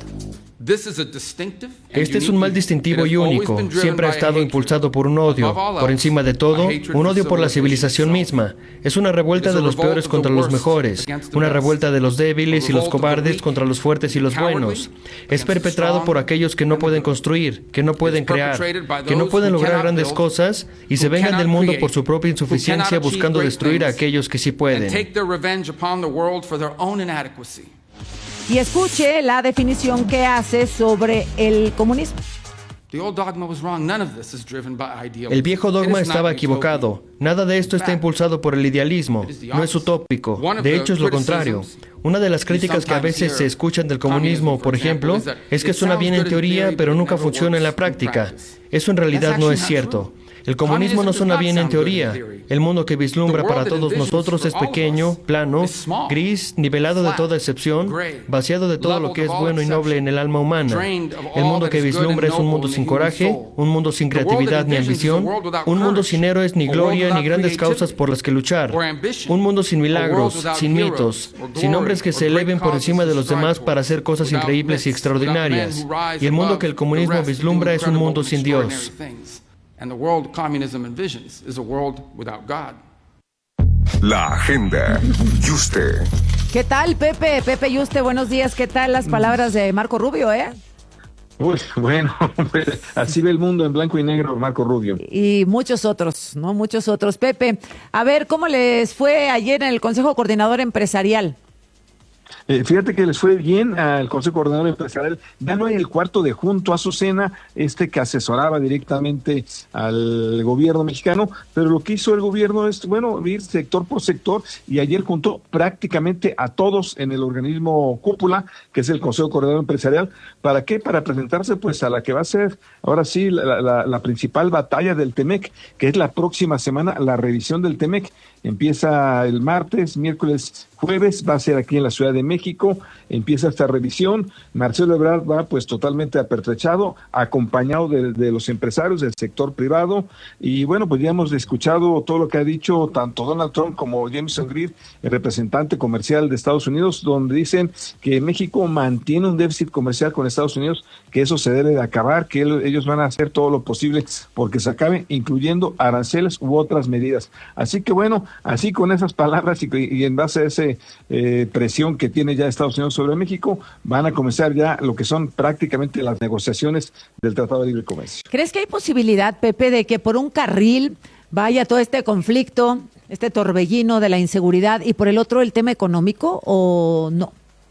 Este es un mal distintivo y único. Siempre ha estado impulsado por un odio. Por encima de todo, un odio por la civilización misma. Es una revuelta de los peores contra los mejores. Una revuelta de los débiles y los cobardes contra los fuertes y los buenos. Es perpetrado por aquellos que no pueden construir, que no pueden crear, que no pueden lograr grandes cosas y se vengan del mundo por su propia insuficiencia buscando destruir a aquellos que sí pueden. Y escuche la definición que hace sobre el comunismo. El viejo dogma estaba equivocado. Nada de esto está impulsado por el idealismo. No es utópico. De hecho, es lo contrario. Una de las críticas que a veces se escuchan del comunismo, por ejemplo, es que suena bien en teoría, pero nunca funciona en la práctica. Eso en realidad no es cierto. El comunismo no suena bien en teoría. El mundo que vislumbra para todos nosotros es pequeño, plano, gris, nivelado de toda excepción, vaciado de todo lo que es bueno y noble en el alma humana. El mundo que vislumbra es un mundo sin coraje, un mundo sin creatividad ni ambición, un mundo sin héroes ni gloria ni grandes causas por las que luchar, un mundo sin milagros, sin mitos, sin hombres que se eleven por encima de los demás para hacer cosas increíbles y extraordinarias. Y el mundo que el comunismo vislumbra es un mundo sin Dios. And the world communism envisions is a world without God. La agenda. Yuste. ¿Qué tal, Pepe? Pepe Yuste, buenos días. ¿Qué tal las palabras de Marco Rubio, eh? Uy, bueno, así ve el mundo en blanco y negro, Marco Rubio. Y muchos otros, ¿no? Muchos otros. Pepe, a ver, ¿cómo les fue ayer en el Consejo Coordinador Empresarial? Eh, fíjate que les fue bien al Consejo Coordinador Empresarial. Ya no hay el cuarto de Junto Azucena, este que asesoraba directamente al gobierno mexicano, pero lo que hizo el gobierno es, bueno, ir sector por sector, y ayer juntó prácticamente a todos en el organismo cúpula, que es el Consejo Coordinador Empresarial. ¿Para qué? Para presentarse pues a la que va a ser, ahora sí, la, la, la principal batalla del Temec, que es la próxima semana, la revisión del Temec. Empieza el martes, miércoles, jueves, va a ser aquí en la Ciudad de México, empieza esta revisión. Marcelo Ebrard va pues totalmente apertrechado, acompañado de, de los empresarios del sector privado, y bueno, pues ya hemos escuchado todo lo que ha dicho tanto Donald Trump como Jameson Greer, el representante comercial de Estados Unidos, donde dicen que México mantiene un déficit comercial con Estados Unidos, que eso se debe de acabar, que ellos van a hacer todo lo posible porque se acabe, incluyendo aranceles u otras medidas. Así que bueno, así con esas palabras y, y en base a esa eh, presión que tiene tiene ya Estados Unidos sobre México, van a comenzar ya lo que son prácticamente las negociaciones del Tratado de Libre Comercio. ¿Crees que hay posibilidad, Pepe, de que por un carril vaya todo este conflicto, este torbellino de la inseguridad y por el otro el tema económico o no?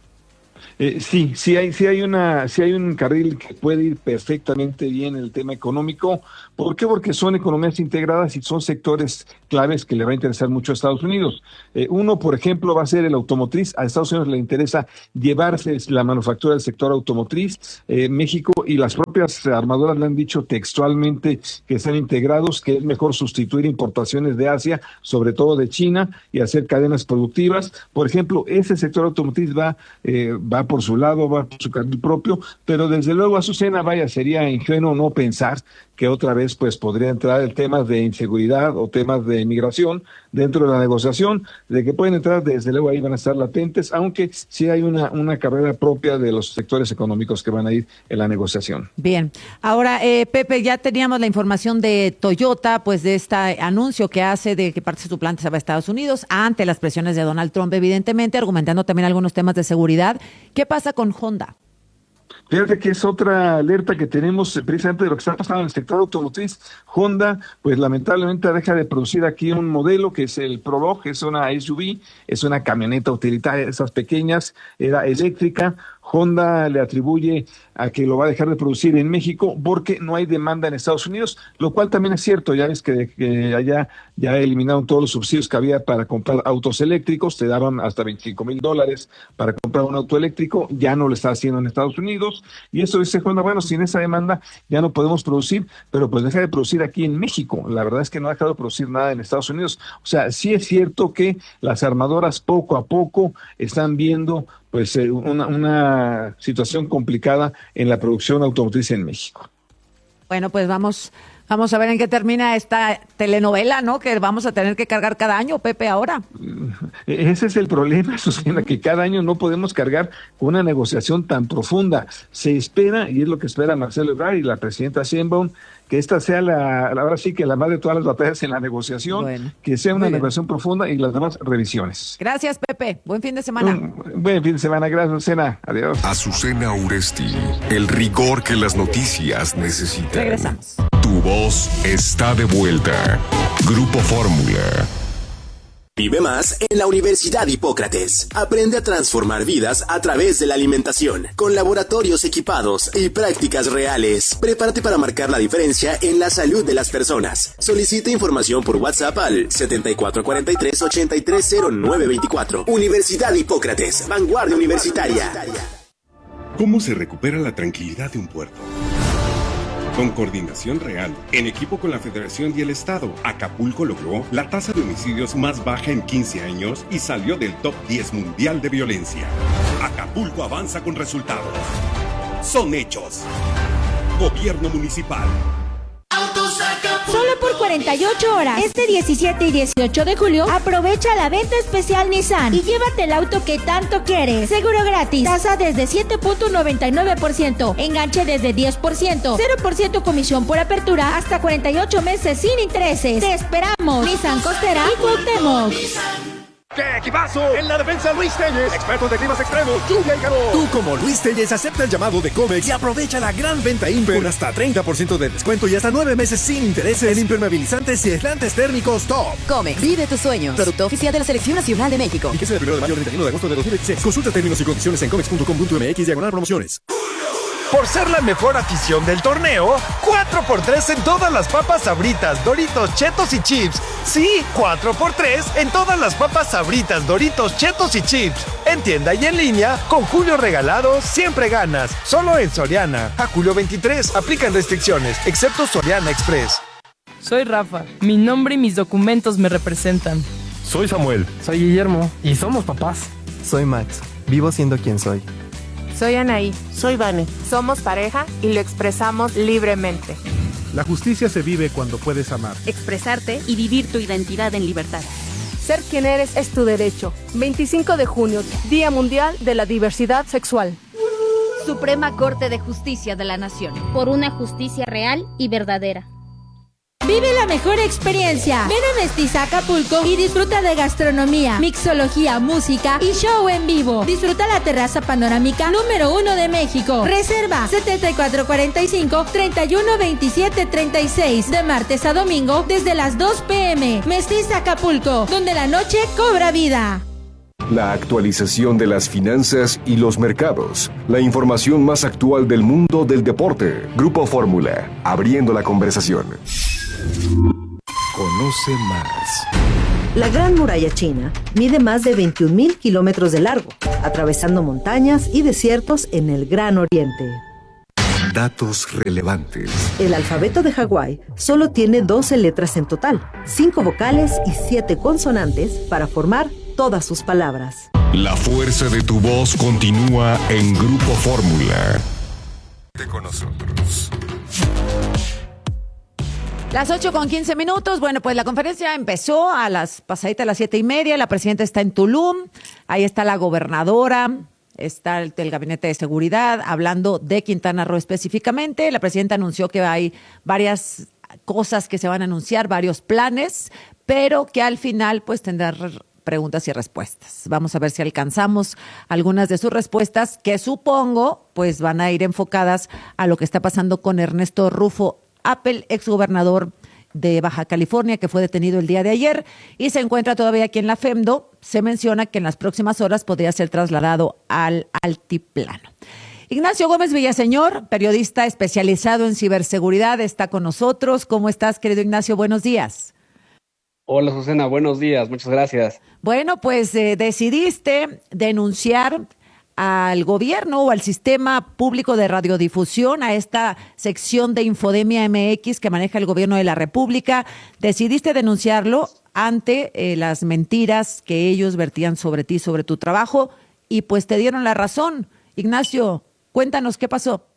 Eh, sí, sí hay, sí hay una, sí hay un carril que puede ir perfectamente bien el tema económico. ¿Por qué? Porque son economías integradas y son sectores claves que le va a interesar mucho a Estados Unidos. Eh, uno, por ejemplo, va a ser el automotriz. A Estados Unidos le interesa llevarse la manufactura del sector automotriz. Eh, México y las propias armadoras le han dicho textualmente que están integrados, que es mejor sustituir importaciones de Asia, sobre todo de China, y hacer cadenas productivas. Por ejemplo, ese sector automotriz va, eh, va por su lado, va por su carril propio, pero desde luego, Azucena, vaya, sería ingenuo no pensar que otra vez pues podría entrar el tema de inseguridad o temas de migración dentro de la negociación, de que pueden entrar, desde luego ahí van a estar latentes, aunque sí hay una, una carrera propia de los sectores económicos que van a ir en la negociación. Bien, ahora eh, Pepe, ya teníamos la información de Toyota, pues de este anuncio que hace de que parte de su planta se va a Estados Unidos, ante las presiones de Donald Trump, evidentemente, argumentando también algunos temas de seguridad. ¿Qué pasa con Honda? Fíjate que es otra alerta que tenemos precisamente de lo que está pasando en el sector automotriz. Honda, pues lamentablemente deja de producir aquí un modelo que es el Prologue, es una S U V, es una camioneta utilitaria, esas pequeñas, era eléctrica. Honda le atribuye a que lo va a dejar de producir en México porque no hay demanda en Estados Unidos, lo cual también es cierto. Ya ves que, que allá ya eliminaron todos los subsidios que había para comprar autos eléctricos, te daban hasta veinticinco mil dólares para comprar un auto eléctrico, ya no lo está haciendo en Estados Unidos, y eso dice Honda, bueno, sin esa demanda ya no podemos producir, pero pues deja de producir aquí en México. La verdad es que no ha dejado de producir nada en Estados Unidos. O sea, sí es cierto que las armadoras poco a poco están viendo pues eh, una, una situación complicada en la producción automotriz en México. Bueno, pues vamos, vamos a ver en qué termina esta telenovela, ¿no? Que vamos a tener que cargar cada año, Pepe, ahora. Ese es el problema, Susana, que cada año no podemos cargar con una negociación tan profunda. Se espera, y es lo que espera Marcelo Ebrard y la presidenta Sheinbaum, que esta sea la, ahora sí que la madre de todas las batallas en la negociación, bueno, que sea una negociación profunda y las demás revisiones. Gracias, Pepe. Buen fin de semana. Un buen fin de semana. Gracias, Azucena. Adiós. Azucena Uresti, el rigor que las noticias necesitan. Regresamos. Tu voz está de vuelta. Grupo Fórmula. Vive más en la Universidad Hipócrates. Aprende a transformar vidas a través de la alimentación, con laboratorios equipados y prácticas reales. Prepárate para marcar la diferencia en la salud de las personas. Solicita información por WhatsApp al setenta y cuatro cuarenta y tres, ochenta y tres cero nueve veinticuatro. Universidad Hipócrates, vanguardia universitaria. ¿Cómo se recupera la tranquilidad de un puerto? Con coordinación real, en equipo con la Federación y el Estado, Acapulco logró la tasa de homicidios más baja en quince años y salió del top diez mundial de violencia. Acapulco avanza con resultados. Son hechos. Gobierno Municipal. Solo por cuarenta y ocho horas, este diecisiete y dieciocho de julio, aprovecha la venta especial Nissan y llévate el auto que tanto quieres. Seguro gratis, tasa desde siete punto noventa y nueve por ciento, enganche desde diez por ciento, cero por ciento comisión por apertura, hasta cuarenta y ocho meses sin intereses. Te esperamos. Nissan Costera y Cuauhtémoc. ¡Qué equipazo! En la defensa, Luis Telles, expertos de climas extremos, lluvia y calor. Tú, como Luis Telles, acepta el llamado de Comex y aprovecha la gran venta Imper con hasta treinta por ciento de descuento y hasta nueve meses sin intereses en impermeabilizantes y aislantes térmicos Top. Comex, vive tus sueños. Producto oficial de la Selección Nacional de México. Y que sea del primero de mayo al treinta y uno de agosto de dos mil veintiséis. Consulta términos y condiciones en comex punto com punto m x diagonal promociones. Por ser la mejor afición del torneo, cuatro por tres en todas las papas Sabritas, Doritos, Chetos y Chips. Sí, cuatro por tres en todas las papas Sabritas, Doritos, Chetos y Chips. En tienda y en línea, con Julio Regalado, siempre ganas. Solo en Soriana. A julio veintitrés, aplican restricciones, excepto Soriana Express. Soy Rafa. Mi nombre y mis documentos me representan. Soy Samuel. Soy Guillermo. Y somos papás. Soy Max. Vivo siendo quien soy. Soy Anaí. Soy Vane. Somos pareja y lo expresamos libremente. La justicia se vive cuando puedes amar, expresarte y vivir tu identidad en libertad. Ser quien eres es tu derecho. veinticinco de junio, Día Mundial de la Diversidad Sexual. Suprema Corte de Justicia de la Nación. Por una justicia real y verdadera. Vive la mejor experiencia. Ven a Mestiza Acapulco y disfruta de gastronomía, mixología, música y show en vivo. Disfruta la terraza panorámica número uno de México. Reserva setenta y cuatro cuarenta y cinco, treinta y uno veintisiete treinta y seis de martes a domingo desde las dos pm. Mestiza Acapulco, donde la noche cobra vida. La actualización de las finanzas y los mercados. La información más actual del mundo del deporte. Grupo Fórmula, abriendo la conversación. Conoce más. La Gran Muralla China mide más de veintiún mil kilómetros de largo, atravesando montañas y desiertos en el Gran Oriente. Datos relevantes. El alfabeto de Hawái solo tiene doce letras en total, cinco vocales y siete consonantes para formar todas sus palabras. La fuerza de tu voz continúa en Grupo Fórmula. Con nosotros. Las ocho con quince minutos. Bueno, pues la conferencia empezó a las pasaditas a las siete y media. La presidenta está en Tulum. Ahí está la gobernadora. Está el, el gabinete de seguridad hablando de Quintana Roo específicamente. La presidenta anunció que hay varias cosas que se van a anunciar, varios planes, pero que al final pues tendrá preguntas y respuestas. Vamos a ver si alcanzamos algunas de sus respuestas, que supongo pues van a ir enfocadas a lo que está pasando con Ernesto Rufo Appel, exgobernador de Baja California, que fue detenido el día de ayer y se encuentra todavía aquí en la FEMDO. Se menciona que en las próximas horas podría ser trasladado al altiplano. Ignacio Gómez Villaseñor, periodista especializado en ciberseguridad, está con nosotros. ¿Cómo estás, querido Ignacio? Buenos días. Hola, Susana. Buenos días. Muchas gracias. Bueno, pues eh, decidiste denunciar al gobierno o al sistema público de radiodifusión, a esta sección de Infodemia M X que maneja el gobierno de la República. Decidiste denunciarlo ante eh, las mentiras que ellos vertían sobre ti, sobre tu trabajo, y pues te dieron la razón. Ignacio, cuéntanos qué pasó.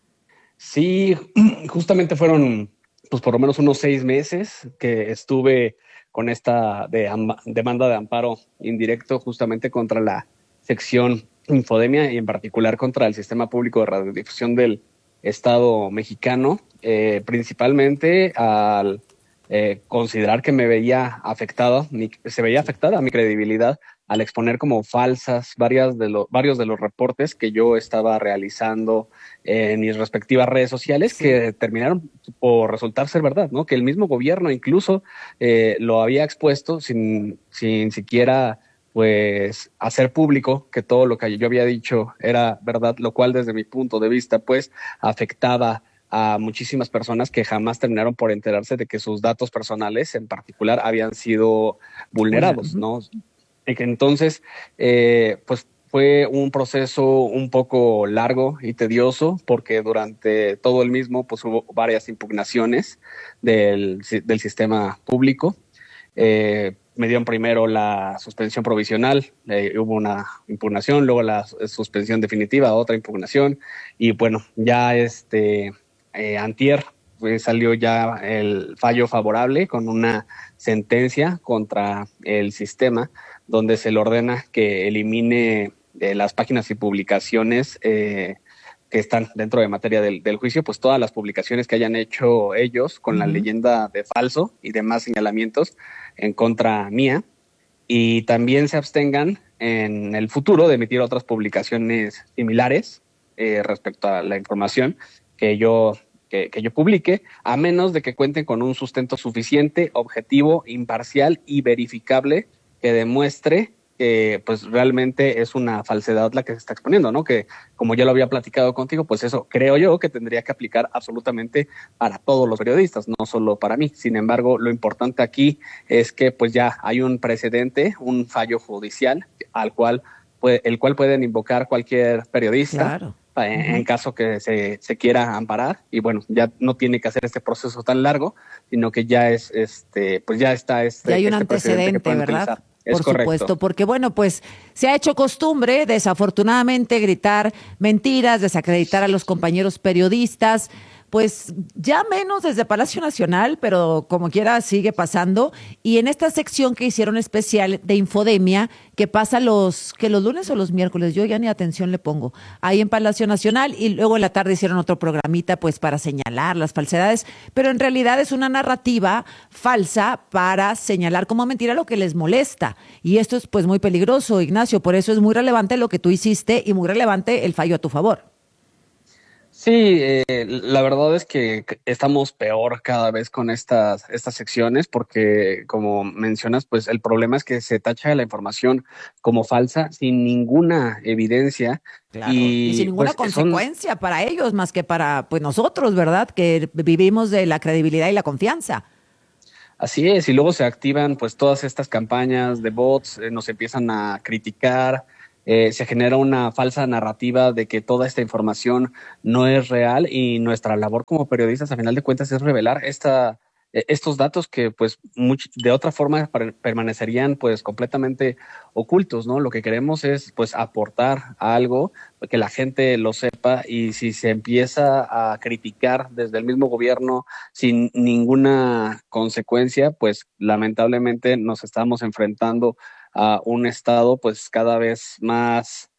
Sí, justamente fueron pues por lo menos unos seis meses que estuve con esta de amba, demanda de amparo indirecto justamente contra la sección Infodemia y en particular contra el sistema público de radiodifusión del Estado mexicano, eh, principalmente al eh, considerar que me veía afectado, mi, se veía afectada mi credibilidad al exponer como falsas varias de lo, varios de los reportes que yo estaba realizando en mis respectivas redes sociales, sí, que terminaron por resultar ser verdad, ¿no? Que el mismo gobierno incluso eh, lo había expuesto sin, sin siquiera pues hacer público que todo lo que yo había dicho era verdad, lo cual desde mi punto de vista pues afectaba a muchísimas personas que jamás terminaron por enterarse de que sus datos personales en particular habían sido vulnerados, ¿no? Y que entonces eh, pues fue un proceso un poco largo y tedioso porque durante todo el mismo pues hubo varias impugnaciones del, del sistema público. Eh, me dieron primero la suspensión provisional, eh, hubo una impugnación, luego la suspensión definitiva, otra impugnación, y bueno, ya este eh, antier pues, salió ya el fallo favorable con una sentencia contra el sistema, donde se le ordena que elimine eh, las páginas y publicaciones eh, que están dentro de materia del, del juicio, pues todas las publicaciones que hayan hecho ellos con uh-huh. la leyenda de falso y demás señalamientos en contra mía, y también se abstengan en el futuro de emitir otras publicaciones similares eh, respecto a la información que yo, que, que yo publique, a menos de que cuenten con un sustento suficiente, objetivo, imparcial y verificable que demuestre que pues realmente es una falsedad la que se está exponiendo, ¿no? Que como ya lo había platicado contigo, pues eso creo yo que tendría que aplicar absolutamente para todos los periodistas, no solo para mí. Sin embargo, lo importante aquí es que pues ya hay un precedente, un fallo judicial al cual puede, el cual pueden invocar cualquier periodista. Claro. En, en caso que se, se quiera amparar, y bueno, ya no tiene que hacer este proceso tan largo, sino que ya es este, pues ya está este. Ya hay un este antecedente, ¿verdad? Utilizar. Por supuesto, porque bueno, pues se ha hecho costumbre, desafortunadamente, gritar mentiras, desacreditar a los compañeros periodistas, pues ya menos desde Palacio Nacional, pero como quiera sigue pasando. Y en esta sección que hicieron especial de Infodemia, que pasa los, que los lunes o los miércoles, yo ya ni atención le pongo, ahí en Palacio Nacional, y luego en la tarde hicieron otro programita pues para señalar las falsedades, pero en realidad es una narrativa falsa para señalar como mentira lo que les molesta. Y esto es pues muy peligroso, Ignacio, por eso es muy relevante lo que tú hiciste y muy relevante el fallo a tu favor. Sí, eh, la verdad es que estamos peor cada vez con estas, estas secciones porque, como mencionas, pues el problema es que se tacha la información como falsa sin ninguna evidencia. Claro, y, y sin ninguna pues, consecuencia son... para ellos más que para pues nosotros, ¿verdad? Que vivimos de la credibilidad y la confianza. Así es, y luego se activan pues todas estas campañas de bots, eh, nos empiezan a criticar. Eh, se genera una falsa narrativa de que toda esta información no es real y nuestra labor como periodistas, a final de cuentas, es revelar esta, eh, estos datos que, pues, much, de otra forma permanecerían, pues, completamente ocultos, ¿no? Lo que queremos es, pues, aportar algo, que la gente lo sepa, y si se empieza a criticar desde el mismo gobierno sin ninguna consecuencia, pues, lamentablemente nos estamos enfrentando a un estado pues cada vez más,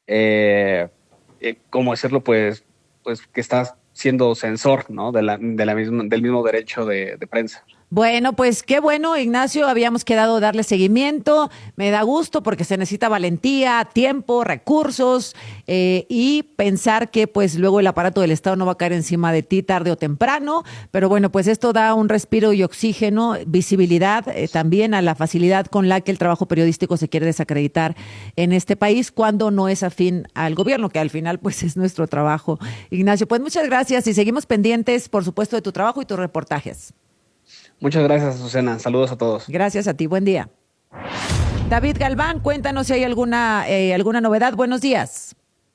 eh, eh, ¿cómo decirlo? Pues, pues que está siendo censor, ¿no? De la, de la misma, del mismo derecho de, de prensa. Bueno, pues qué bueno, Ignacio, habíamos quedado darle seguimiento, me da gusto porque se necesita valentía, tiempo, recursos eh, y pensar que pues luego el aparato del Estado no va a caer encima de ti tarde o temprano, pero bueno, pues esto da un respiro y oxígeno, visibilidad eh, también a la facilidad con la que el trabajo periodístico se quiere desacreditar en este país cuando no es afín al gobierno, que al final pues es nuestro trabajo. Ignacio, pues muchas gracias y seguimos pendientes, por supuesto, de tu trabajo y tus reportajes. Muchas gracias, Azucena. Saludos a todos. Gracias a ti. Buen día. David Galván, cuéntanos si hay alguna, eh, alguna novedad. Buenos días.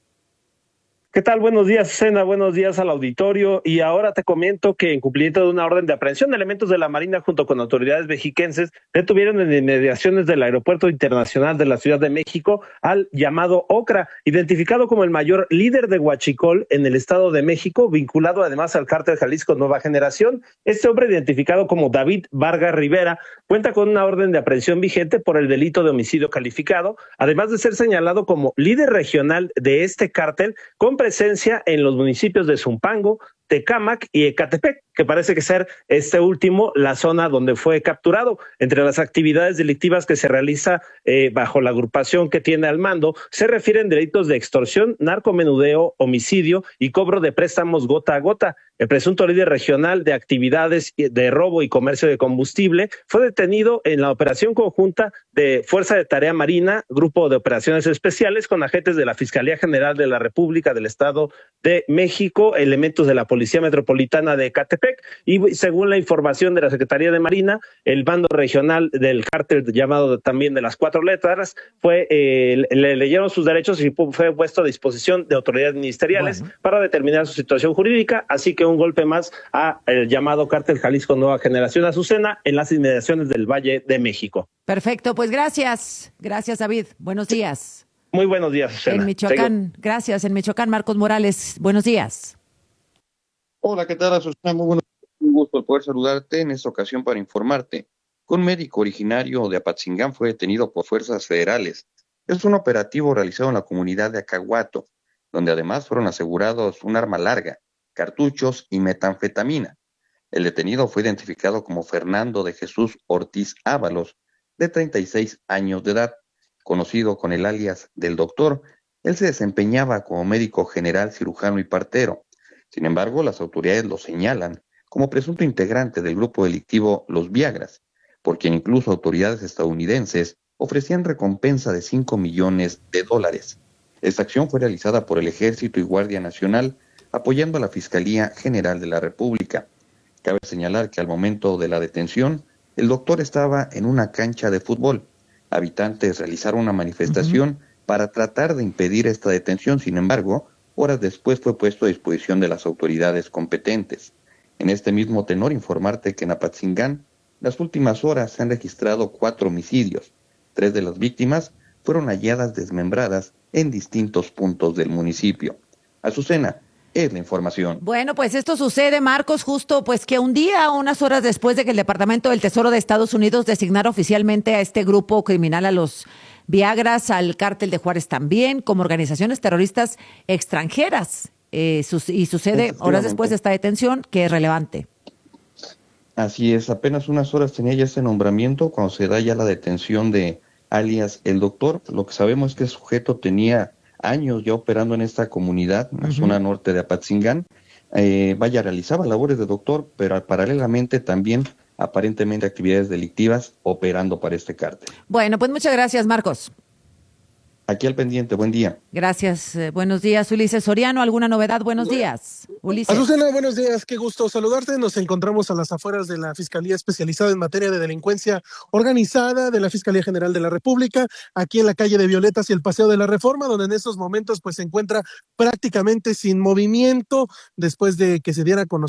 ¿Qué tal? Buenos días, Susana. Buenos días al auditorio. Y ahora te comento que en cumplimiento de una orden de aprehensión, elementos de la Marina junto con autoridades mexiquenses detuvieron en inmediaciones del Aeropuerto Internacional de la Ciudad de México al llamado Ocra, identificado como el mayor líder de huachicol en el Estado de México, vinculado además al cártel Jalisco Nueva Generación. Este hombre, identificado como David Vargas Rivera, cuenta con una orden de aprehensión vigente por el delito de homicidio calificado, además de ser señalado como líder regional de este cártel con presencia en los municipios de Zumpango, Tecámac y Ecatepec, que parece que ser este último la zona donde fue capturado. Entre las actividades delictivas que se realiza eh, bajo la agrupación que tiene al mando, se refieren delitos de extorsión, narcomenudeo, homicidio y cobro de préstamos gota a gota. El presunto líder regional de actividades de robo y comercio de combustible fue detenido en la operación conjunta de Fuerza de Tarea Marina, Grupo de Operaciones Especiales, con agentes de la Fiscalía General de la República del Estado de México, elementos de la Policía Metropolitana de Ecatepec, y según la información de la Secretaría de Marina, el bando regional del cártel llamado también de las cuatro letras, fue eh, le leyeron sus derechos y fue puesto a disposición de autoridades ministeriales bueno. para determinar su situación jurídica, así que un golpe más a el llamado cártel Jalisco Nueva Generación, Azucena, en las inmediaciones del Valle de México. Perfecto, pues gracias, gracias David, buenos días. Muy buenos días, Azucena. En Michoacán, Seguimos. Gracias, en Michoacán, Marcos Morales, buenos días. Hola, ¿qué tal, Azucena? Muy buenos días. Un gusto poder saludarte en esta ocasión para informarte que un médico originario de Apatzingán fue detenido por fuerzas federales. Es un operativo realizado en la comunidad de Acahuato, donde además fueron asegurados un arma larga, cartuchos y metanfetamina. El detenido fue identificado como Fernando de Jesús Ortiz Ábalos, de treinta y seis años de edad, conocido con el alias del Doctor. Él se desempeñaba como médico general, cirujano y partero. Sin embargo, las autoridades lo señalan como presunto integrante del grupo delictivo Los Viagras, por quien incluso autoridades estadounidenses ofrecían recompensa de cinco millones de dólares. Esta acción fue realizada por el Ejército y Guardia Nacional, apoyando a la Fiscalía General de la República. Cabe señalar que al momento de la detención, el doctor estaba en una cancha de fútbol. Habitantes realizaron una manifestación uh-huh. para tratar de impedir esta detención. Sin embargo, horas después fue puesto a disposición de las autoridades competentes. En este mismo tenor, informarte que en Apatzingán, las últimas horas se han registrado cuatro homicidios. Tres de las víctimas fueron halladas desmembradas en distintos puntos del municipio. Azucena, es la información. Bueno, pues esto sucede, Marcos, justo pues que un día, unas horas después de que el Departamento del Tesoro de Estados Unidos designara oficialmente a este grupo criminal, a los Viagras, al cártel de Juárez también, como organizaciones terroristas extranjeras. Eh, su- y sucede horas después de esta detención, que es relevante. Así es, apenas unas horas tenía ya este nombramiento cuando se da ya la detención de alias El Doctor. Lo que sabemos es que el sujeto tenía años ya operando en esta comunidad, en la Ujú. zona norte de Apatzingán. Eh, vaya, realizaba labores de doctor, pero paralelamente también aparentemente actividades delictivas operando para este cártel. Bueno, pues muchas gracias, Marcos. Aquí al pendiente, buen día. Gracias. eh, buenos días, Ulises Soriano. ¿Alguna novedad? Buenos días, Ulises. Azucena, buenos días, qué gusto saludarte. Nos encontramos a las afueras de la Fiscalía Especializada en Materia de Delincuencia Organizada de la Fiscalía General de la República, aquí en la calle de Violetas y el Paseo de la Reforma, donde en estos momentos pues se encuentra prácticamente sin movimiento después de que se diera a conocer